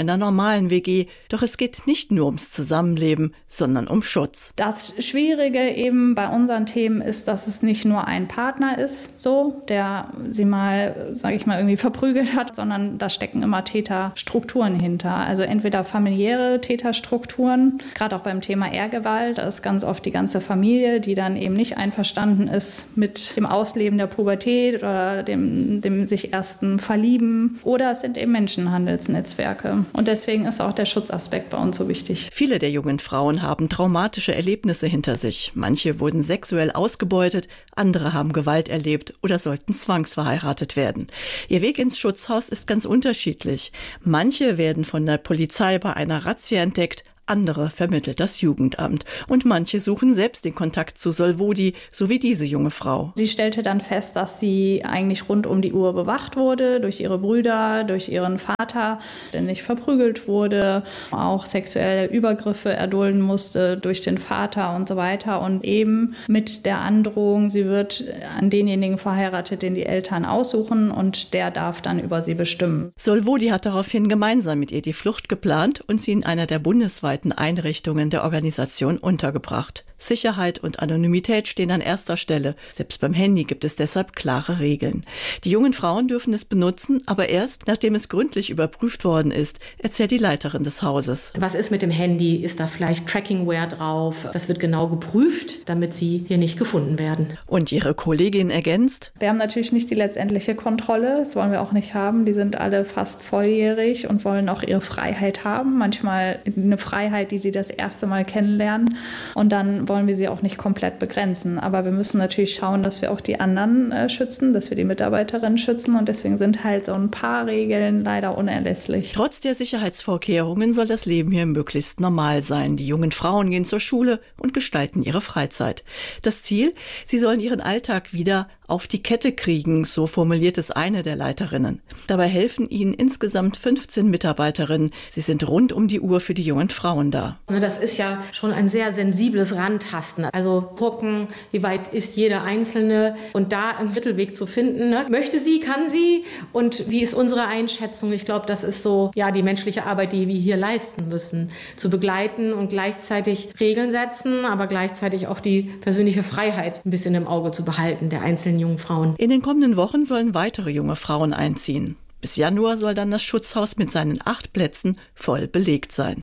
normalen WG. Doch es geht nicht nur ums Zusammenleben, sondern um Schutz. Das Schwierige eben bei unseren Themen ist, dass es nicht nur ein Partner ist, so, der sie mal, sage ich mal, irgendwie verprügelt hat, sondern da stecken immer Täterstrukturen hinter. Also entweder familiäre Täterstrukturen, gerade auch beim Thema Ehrgewalt, da ist ganz oft die ganze Familie, die dann eben nicht einverstanden ist mit dem Ausleben der Pubertät oder dem sich ersten Verlieben. Oder es sind eben Menschenhandelsnetzwerke. Und deswegen ist auch der Schutzaspekt bei uns so wichtig. Viele der jungen Frauen haben traumatische Erlebnisse hinter sich. Manche wurden sexuell ausgebeutet, andere haben Gewalt erlebt oder sollten zwangsverheiratet werden. Ihr Weg ins Schutzhaus ist ganz unterschiedlich. Manche werden von der Polizei bei einer Razzia entdeckt, andere vermittelt das Jugendamt. Und manche suchen selbst den Kontakt zu Solvodi, so wie diese junge Frau. Sie stellte dann fest, dass sie eigentlich rund um die Uhr bewacht wurde, durch ihre Brüder, durch ihren Vater, ständig verprügelt wurde, auch sexuelle Übergriffe erdulden musste durch den Vater und so weiter. Und eben mit der Androhung, sie wird an denjenigen verheiratet, den die Eltern aussuchen und der darf dann über sie bestimmen. Solvodi hat daraufhin gemeinsam mit ihr die Flucht geplant und sie in einer der bundesweiten Einrichtungen der Organisation untergebracht. Sicherheit und Anonymität stehen an erster Stelle. Selbst beim Handy gibt es deshalb klare Regeln. Die jungen Frauen dürfen es benutzen, aber erst, nachdem es gründlich überprüft worden ist, erzählt die Leiterin des Hauses. Was ist mit dem Handy? Ist da vielleicht Trackingware drauf? Das wird genau geprüft, damit sie hier nicht gefunden werden. Und ihre Kollegin ergänzt: Wir haben natürlich nicht die letztendliche Kontrolle, das wollen wir auch nicht haben. Die sind alle fast volljährig und wollen auch ihre Freiheit haben. Manchmal eine Freiheit, die sie das erste Mal kennenlernen. Und dann wollen wir sie auch nicht komplett begrenzen. Aber wir müssen natürlich schauen, dass wir auch die anderen schützen, dass wir die Mitarbeiterinnen schützen. Und deswegen sind halt so ein paar Regeln leider unerlässlich. Trotz der Sicherheitsvorkehrungen soll das Leben hier möglichst normal sein. Die jungen Frauen gehen zur Schule und gestalten ihre Freizeit. Das Ziel? Sie sollen ihren Alltag wieder auf die Kette kriegen, so formuliert es eine der Leiterinnen. Dabei helfen ihnen insgesamt 15 Mitarbeiterinnen. Sie sind rund um die Uhr für die jungen Frauen da. Das ist ja schon ein sehr sensibles Rantasten. Also gucken, wie weit ist jede Einzelne und da einen Mittelweg zu finden. Ne? Möchte sie, kann sie und wie ist unsere Einschätzung? Ich glaube, das ist so die menschliche Arbeit, die wir hier leisten müssen. Zu begleiten und gleichzeitig Regeln setzen, aber gleichzeitig auch die persönliche Freiheit ein bisschen im Auge zu behalten, der einzelnen jungen Frauen. In den kommenden Wochen sollen weitere junge Frauen einziehen. Bis Januar soll dann das Schutzhaus mit seinen 8 Plätzen voll belegt sein.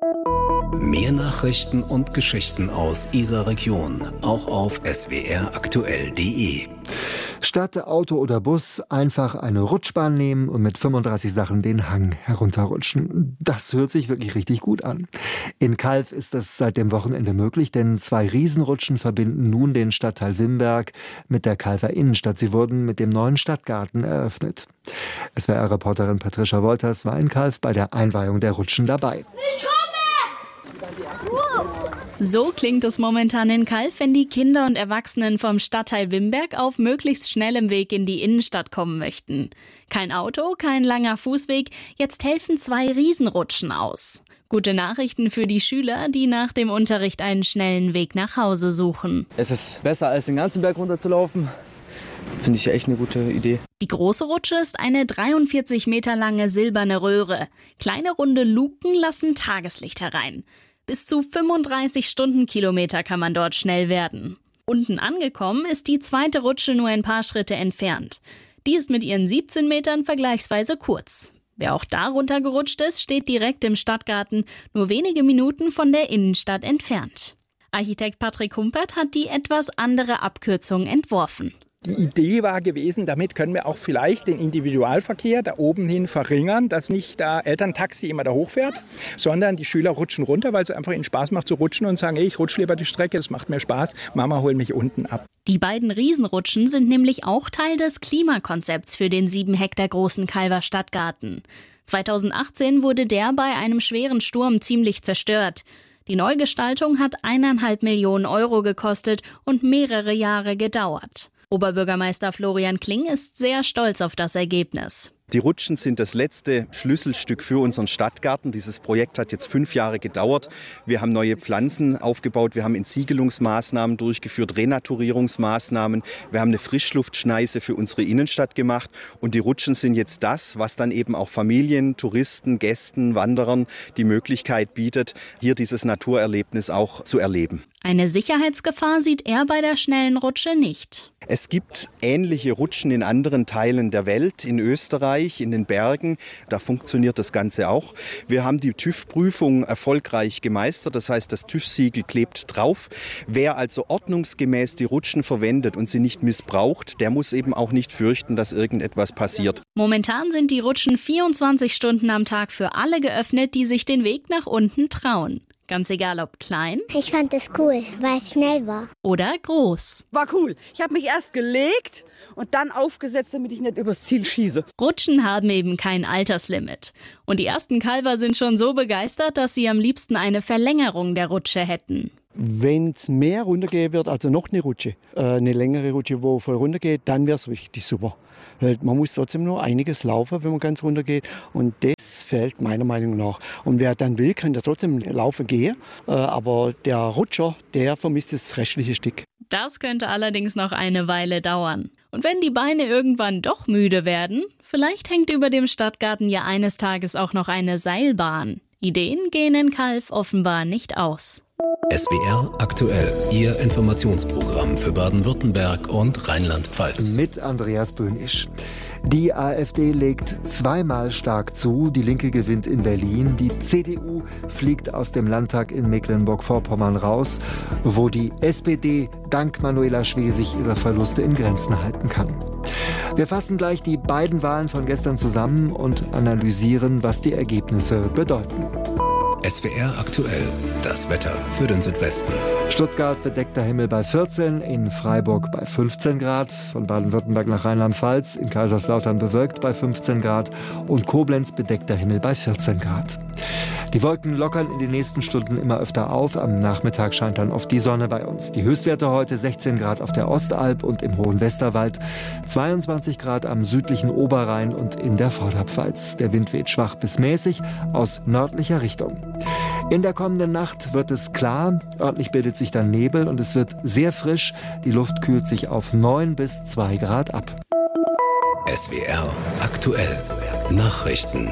Mehr Nachrichten und Geschichten aus Ihrer Region, auch auf swraktuell.de. Statt Auto oder Bus einfach eine Rutschbahn nehmen und mit 35 Sachen den Hang herunterrutschen. Das hört sich wirklich richtig gut an. In Calw ist das seit dem Wochenende möglich, denn 2 Riesenrutschen verbinden nun den Stadtteil Wimberg mit der Calwer Innenstadt. Sie wurden mit dem neuen Stadtgarten eröffnet. SWR-Reporterin Patricia Wolters war in Calw bei der Einweihung der Rutschen dabei. So klingt es momentan in Calw, wenn die Kinder und Erwachsenen vom Stadtteil Wimberg auf möglichst schnellem Weg in die Innenstadt kommen möchten. Kein Auto, kein langer Fußweg, jetzt helfen 2 Riesenrutschen aus. Gute Nachrichten für die Schüler, die nach dem Unterricht einen schnellen Weg nach Hause suchen. Es ist besser, als den ganzen Berg runterzulaufen. Finde ich echt eine gute Idee. Die große Rutsche ist eine 43 Meter lange silberne Röhre. Kleine runde Luken lassen Tageslicht herein. Bis zu 35 Stundenkilometer kann man dort schnell werden. Unten angekommen ist die zweite Rutsche nur ein paar Schritte entfernt. Die ist mit ihren 17 Metern vergleichsweise kurz. Wer auch da runtergerutscht ist, steht direkt im Stadtgarten, nur wenige Minuten von der Innenstadt entfernt. Architekt Patrick Humpert hat die etwas andere Abkürzung entworfen. Die Idee war gewesen, damit können wir auch vielleicht den Individualverkehr da oben hin verringern, dass nicht da Elterntaxi immer da hochfährt, sondern die Schüler rutschen runter, weil es einfach ihnen Spaß macht zu rutschen und sagen, ich rutsche lieber die Strecke, das macht mir Spaß, Mama hol mich unten ab. Die beiden Riesenrutschen sind nämlich auch Teil des Klimakonzepts für den 7 Hektar großen Calwer Stadtgarten. 2018 wurde der bei einem schweren Sturm ziemlich zerstört. Die Neugestaltung hat 1,5 Millionen Euro gekostet und mehrere Jahre gedauert. Oberbürgermeister Florian Kling ist sehr stolz auf das Ergebnis. Die Rutschen sind das letzte Schlüsselstück für unseren Stadtgarten. Dieses Projekt hat jetzt 5 Jahre gedauert. Wir haben neue Pflanzen aufgebaut, wir haben Entsiegelungsmaßnahmen durchgeführt, Renaturierungsmaßnahmen. Wir haben eine Frischluftschneise für unsere Innenstadt gemacht. Und die Rutschen sind jetzt das, was dann eben auch Familien, Touristen, Gästen, Wanderern die Möglichkeit bietet, hier dieses Naturerlebnis auch zu erleben. Eine Sicherheitsgefahr sieht er bei der schnellen Rutsche nicht. Es gibt ähnliche Rutschen in anderen Teilen der Welt, in Österreich, in den Bergen. Da funktioniert das Ganze auch. Wir haben die TÜV-Prüfung erfolgreich gemeistert. Das heißt, das TÜV-Siegel klebt drauf. Wer also ordnungsgemäß die Rutschen verwendet und sie nicht missbraucht, der muss eben auch nicht fürchten, dass irgendetwas passiert. Momentan sind die Rutschen 24 Stunden am Tag für alle geöffnet, die sich den Weg nach unten trauen. Ganz egal, ob klein. Ich fand es cool, weil es schnell war. Oder groß. War cool. Ich habe mich erst gelegt und dann aufgesetzt, damit ich nicht übers Ziel schieße. Rutschen haben eben kein Alterslimit. Und die ersten Kalver sind schon so begeistert, dass sie am liebsten eine Verlängerung der Rutsche hätten. Wenn es mehr runtergehen wird, also noch eine Rutsche, eine längere Rutsche, wo voll runtergeht, dann wäre es richtig super. Weil man muss trotzdem nur einiges laufen, wenn man ganz runter geht. Und das fehlt meiner Meinung nach. Und wer dann will, kann ja trotzdem laufen gehen. Aber der Rutscher, der vermisst das restliche Stück. Das könnte allerdings noch eine Weile dauern. Und wenn die Beine irgendwann doch müde werden, vielleicht hängt über dem Stadtgarten ja eines Tages auch noch eine Seilbahn. Ideen gehen in Calw offenbar nicht aus. SWR aktuell, Ihr Informationsprogramm für Baden-Württemberg und Rheinland-Pfalz. Mit Andreas Böhnisch. Die AfD legt zweimal stark zu, die Linke gewinnt in Berlin, die CDU fliegt aus dem Landtag in Mecklenburg-Vorpommern raus, wo die SPD dank Manuela Schwesig ihre Verluste in Grenzen halten kann. Wir fassen gleich die beiden Wahlen von gestern zusammen und analysieren, was die Ergebnisse bedeuten. SWR aktuell, das Wetter für den Südwesten. Stuttgart bedeckter Himmel bei 14, in Freiburg bei 15 Grad, von Baden-Württemberg nach Rheinland-Pfalz, in Kaiserslautern bewölkt bei 15 Grad und Koblenz bedeckter Himmel bei 14 Grad. Die Wolken lockern in den nächsten Stunden immer öfter auf. Am Nachmittag scheint dann oft die Sonne bei uns. Die Höchstwerte heute 16 Grad auf der Ostalb und im hohen Westerwald, 22 Grad am südlichen Oberrhein und in der Vorderpfalz. Der Wind weht schwach bis mäßig aus nördlicher Richtung. In der kommenden Nacht wird es klar, örtlich bildet sich dann Nebel und es wird sehr frisch. Die Luft kühlt sich auf 9 bis 2 Grad ab. SWR aktuell, Nachrichten.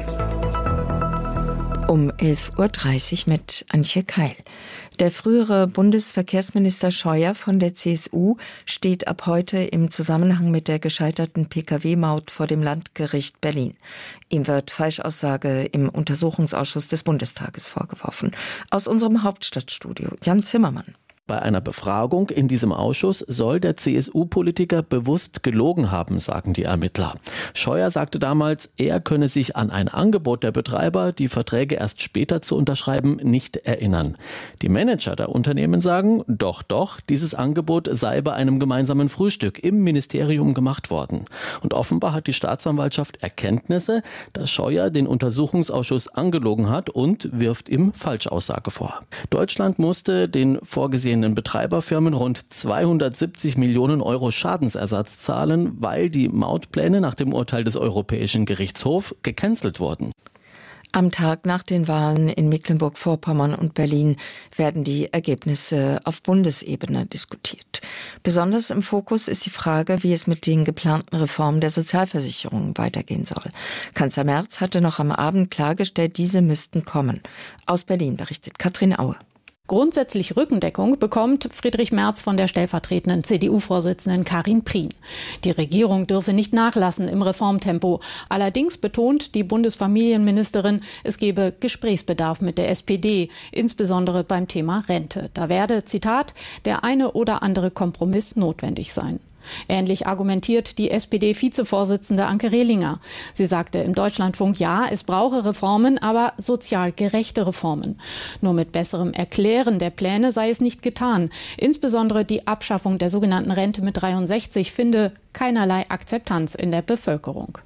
Um 11.30 Uhr mit Antje Keil. Der frühere Bundesverkehrsminister Scheuer von der CSU steht ab heute im Zusammenhang mit der gescheiterten Pkw-Maut vor dem Landgericht Berlin. Ihm wird Falschaussage im Untersuchungsausschuss des Bundestages vorgeworfen. Aus unserem Hauptstadtstudio, Jan Zimmermann. Bei einer Befragung in diesem Ausschuss soll der CSU-Politiker bewusst gelogen haben, sagen die Ermittler. Scheuer sagte damals, er könne sich an ein Angebot der Betreiber, die Verträge erst später zu unterschreiben, nicht erinnern. Die Manager der Unternehmen sagen, doch, dieses Angebot sei bei einem gemeinsamen Frühstück im Ministerium gemacht worden. Und offenbar hat die Staatsanwaltschaft Erkenntnisse, dass Scheuer den Untersuchungsausschuss angelogen hat und wirft ihm Falschaussage vor. Deutschland musste den vorgesehenen Betreiberfirmen rund 270 Millionen Euro Schadensersatz zahlen, weil die Mautpläne nach dem Urteil des Europäischen Gerichtshofs gecancelt wurden. Am Tag nach den Wahlen in Mecklenburg-Vorpommern und Berlin werden die Ergebnisse auf Bundesebene diskutiert. Besonders im Fokus ist die Frage, wie es mit den geplanten Reformen der Sozialversicherung weitergehen soll. Kanzler Merz hatte noch am Abend klargestellt, diese müssten kommen. Aus Berlin berichtet Katrin Aue. Grundsätzlich Rückendeckung bekommt Friedrich Merz von der stellvertretenden CDU-Vorsitzenden Karin Prien. Die Regierung dürfe nicht nachlassen im Reformtempo. Allerdings betont die Bundesfamilienministerin, es gebe Gesprächsbedarf mit der SPD, insbesondere beim Thema Rente. Da werde, Zitat, der eine oder andere Kompromiss notwendig sein. Ähnlich argumentiert die SPD-Vizevorsitzende Anke Rehlinger. Sie sagte im Deutschlandfunk, ja, es brauche Reformen, aber sozial gerechte Reformen. Nur mit besserem Erklären der Pläne sei es nicht getan. Insbesondere die Abschaffung der sogenannten Rente mit 63 finde keinerlei Akzeptanz in der Bevölkerung.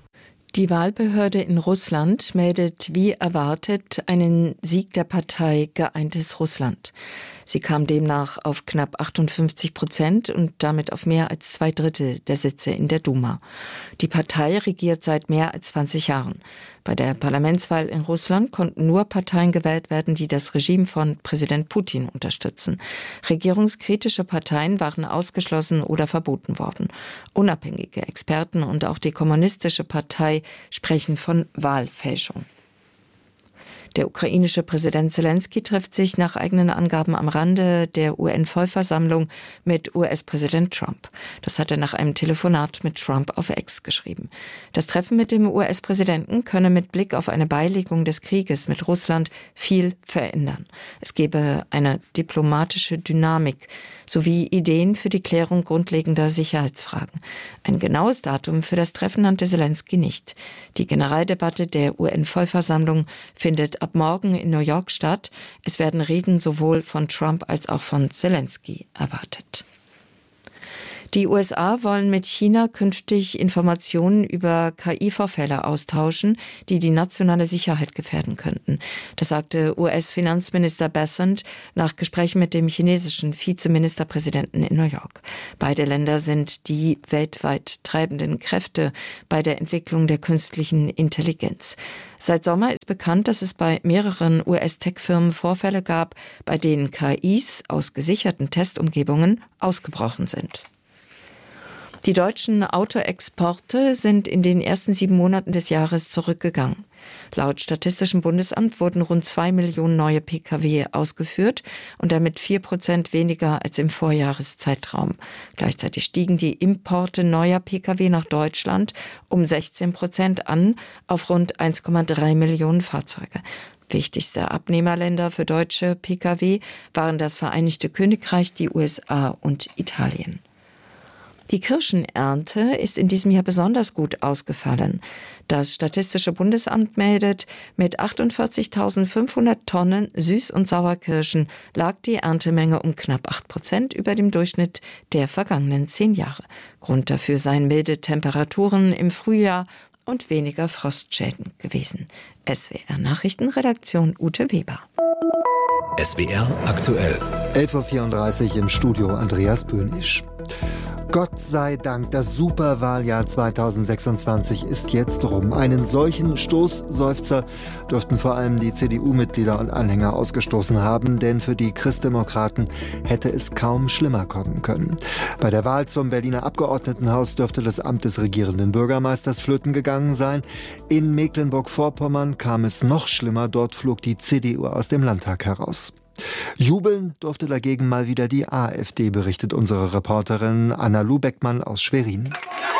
Die Wahlbehörde in Russland meldet wie erwartet einen Sieg der Partei Geeintes Russland. Sie kam demnach auf knapp 58% und damit auf mehr als 2/3 der Sitze in der Duma. Die Partei regiert seit mehr als 20 Jahren. Bei der Parlamentswahl in Russland konnten nur Parteien gewählt werden, die das Regime von Präsident Putin unterstützen. Regierungskritische Parteien waren ausgeschlossen oder verboten worden. Unabhängige Experten und auch die kommunistische Partei sprechen von Wahlfälschung. Der ukrainische Präsident Zelensky trifft sich nach eigenen Angaben am Rande der UN-Vollversammlung mit US-Präsident Trump. Das hat er nach einem Telefonat mit Trump auf X geschrieben. Das Treffen mit dem US-Präsidenten könne mit Blick auf eine Beilegung des Krieges mit Russland viel verändern. Es gebe eine diplomatische Dynamik sowie Ideen für die Klärung grundlegender Sicherheitsfragen. Ein genaues Datum für das Treffen nannte Zelensky nicht. Die Generaldebatte der UN-Vollversammlung findet ab morgen in New York statt. Es werden Reden sowohl von Trump als auch von Zelensky erwartet. Die USA wollen mit China künftig Informationen über KI-Vorfälle austauschen, die die nationale Sicherheit gefährden könnten. Das sagte US-Finanzminister Bessent nach Gesprächen mit dem chinesischen Vizeministerpräsidenten in New York. Beide Länder sind die weltweit treibenden Kräfte bei der Entwicklung der künstlichen Intelligenz. Seit Sommer ist bekannt, dass es bei mehreren US-Tech-Firmen Vorfälle gab, bei denen KIs aus gesicherten Testumgebungen ausgebrochen sind. Die deutschen Autoexporte sind in den ersten 7 Monaten des Jahres zurückgegangen. Laut Statistischem Bundesamt wurden rund 2 Millionen neue Pkw ausgeführt und damit 4% weniger als im Vorjahreszeitraum. Gleichzeitig stiegen die Importe neuer Pkw nach Deutschland um 16% an auf rund 1,3 Millionen Fahrzeuge. Wichtigste Abnehmerländer für deutsche Pkw waren das Vereinigte Königreich, die USA und Italien. Die Kirschenernte ist in diesem Jahr besonders gut ausgefallen. Das Statistische Bundesamt meldet, mit 48.500 Tonnen Süß- und Sauerkirschen lag die Erntemenge um knapp 8% über dem Durchschnitt der vergangenen 10 Jahre. Grund dafür seien milde Temperaturen im Frühjahr und weniger Frostschäden gewesen. SWR Nachrichtenredaktion Ute Weber. SWR aktuell. 11.34 Uhr im Studio Andreas Böhnisch. Gott sei Dank, das Superwahljahr 2026 ist jetzt rum. Einen solchen Stoßseufzer dürften vor allem die CDU-Mitglieder und Anhänger ausgestoßen haben, denn für die Christdemokraten hätte es kaum schlimmer kommen können. Bei der Wahl zum Berliner Abgeordnetenhaus dürfte das Amt des regierenden Bürgermeisters flöten gegangen sein. In Mecklenburg-Vorpommern kam es noch schlimmer, dort flog die CDU aus dem Landtag heraus. Jubeln durfte dagegen mal wieder die AfD, berichtet unsere Reporterin Anna Lubeckmann aus Schwerin.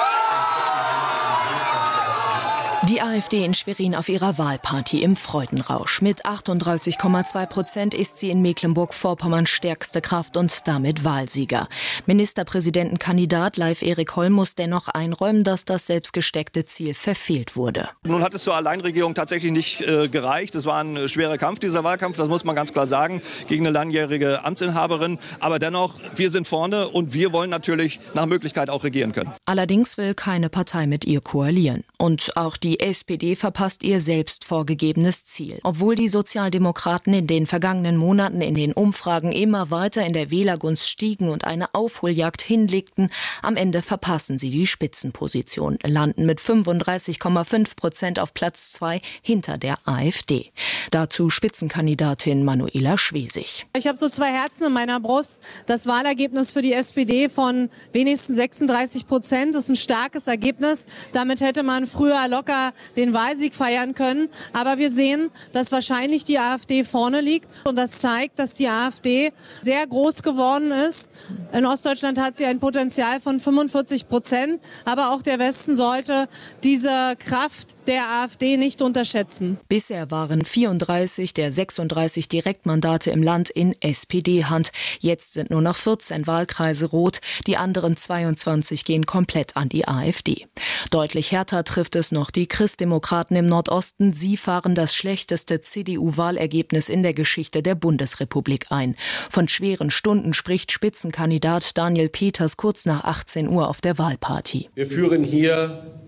Die AfD in Schwerin auf ihrer Wahlparty im Freudenrausch. Mit 38,2% ist sie in Mecklenburg-Vorpommern stärkste Kraft und damit Wahlsieger. Ministerpräsidentenkandidat Leif Erik Holl muss dennoch einräumen, dass das selbstgesteckte Ziel verfehlt wurde. Nun hat es zur Alleinregierung tatsächlich nicht gereicht. Es war ein schwerer Kampf, dieser Wahlkampf, das muss man ganz klar sagen, gegen eine langjährige Amtsinhaberin. Aber dennoch, wir sind vorne und wir wollen natürlich nach Möglichkeit auch regieren können. Allerdings will keine Partei mit ihr koalieren. Und auch die SPD verpasst ihr selbst vorgegebenes Ziel. Obwohl die Sozialdemokraten in den vergangenen Monaten in den Umfragen immer weiter in der Wählergunst stiegen und eine Aufholjagd hinlegten, am Ende verpassen sie die Spitzenposition, landen mit 35,5% auf Platz 2 hinter der AfD. Dazu Spitzenkandidatin Manuela Schwesig. Ich habe so 2 Herzen in meiner Brust. Das Wahlergebnis für die SPD von wenigstens 36% ist ein starkes Ergebnis. Damit hätte man früher locker den Wahlsieg feiern können. Aber wir sehen, dass wahrscheinlich die AfD vorne liegt. Und das zeigt, dass die AfD sehr groß geworden ist. In Ostdeutschland hat sie ein Potenzial von 45%. Aber auch der Westen sollte diese Kraft der AfD nicht unterschätzen. Bisher waren 34 der 36 Direktmandate im Land in SPD-Hand. Jetzt sind nur noch 14 Wahlkreise rot. Die anderen 22 gehen komplett an die AfD. Deutlich härter trifft es noch die Christdemokraten im Nordosten. Sie fahren das schlechteste CDU-Wahlergebnis in der Geschichte der Bundesrepublik ein. Von schweren Stunden spricht Spitzenkandidat Daniel Peters kurz nach 18 Uhr auf der Wahlparty. Wir führen hier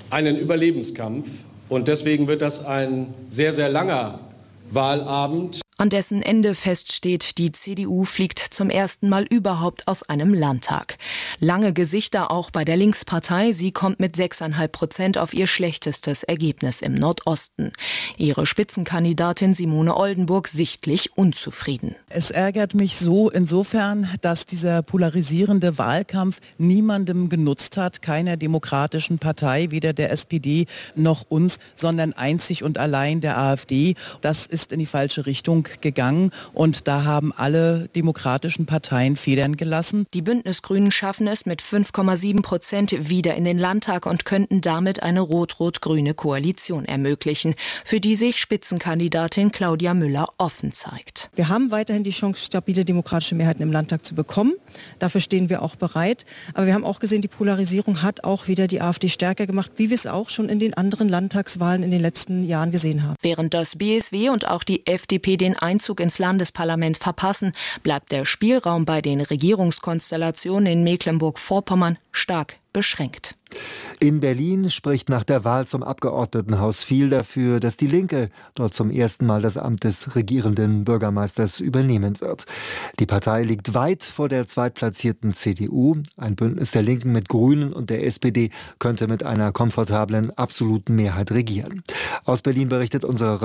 einen Überlebenskampf. Und deswegen wird das ein sehr, sehr langer Wahlabend. An dessen Ende feststeht, die CDU fliegt zum ersten Mal überhaupt aus einem Landtag. Lange Gesichter auch bei der Linkspartei. Sie kommt mit 6,5% auf ihr schlechtestes Ergebnis im Nordosten. Ihre Spitzenkandidatin Simone Oldenburg sichtlich unzufrieden. Es ärgert mich so insofern, dass dieser polarisierende Wahlkampf niemandem genutzt hat, keiner demokratischen Partei, weder der SPD noch uns, sondern einzig und allein der AfD. Das ist in die falsche Richtung gegangen und da haben alle demokratischen Parteien Federn gelassen. Die Bündnisgrünen schaffen es mit 5,7% wieder in den Landtag und könnten damit eine rot-rot-grüne Koalition ermöglichen, für die sich Spitzenkandidatin Claudia Müller offen zeigt. Wir haben weiterhin die Chance, stabile demokratische Mehrheiten im Landtag zu bekommen. Dafür stehen wir auch bereit. Aber wir haben auch gesehen, die Polarisierung hat auch wieder die AfD stärker gemacht, wie wir es auch schon in den anderen Landtagswahlen in den letzten Jahren gesehen haben. Während das BSW und auch die FDP den Einzug ins Landesparlament verpassen, bleibt der Spielraum bei den Regierungskonstellationen in Mecklenburg-Vorpommern stark beschränkt. In Berlin spricht nach der Wahl zum Abgeordnetenhaus viel dafür, dass die Linke dort zum ersten Mal das Amt des regierenden Bürgermeisters übernehmen wird. Die Partei liegt weit vor der zweitplatzierten CDU. Ein Bündnis der Linken mit Grünen und der SPD könnte mit einer komfortablen, absoluten Mehrheit regieren. Aus Berlin berichtet unsere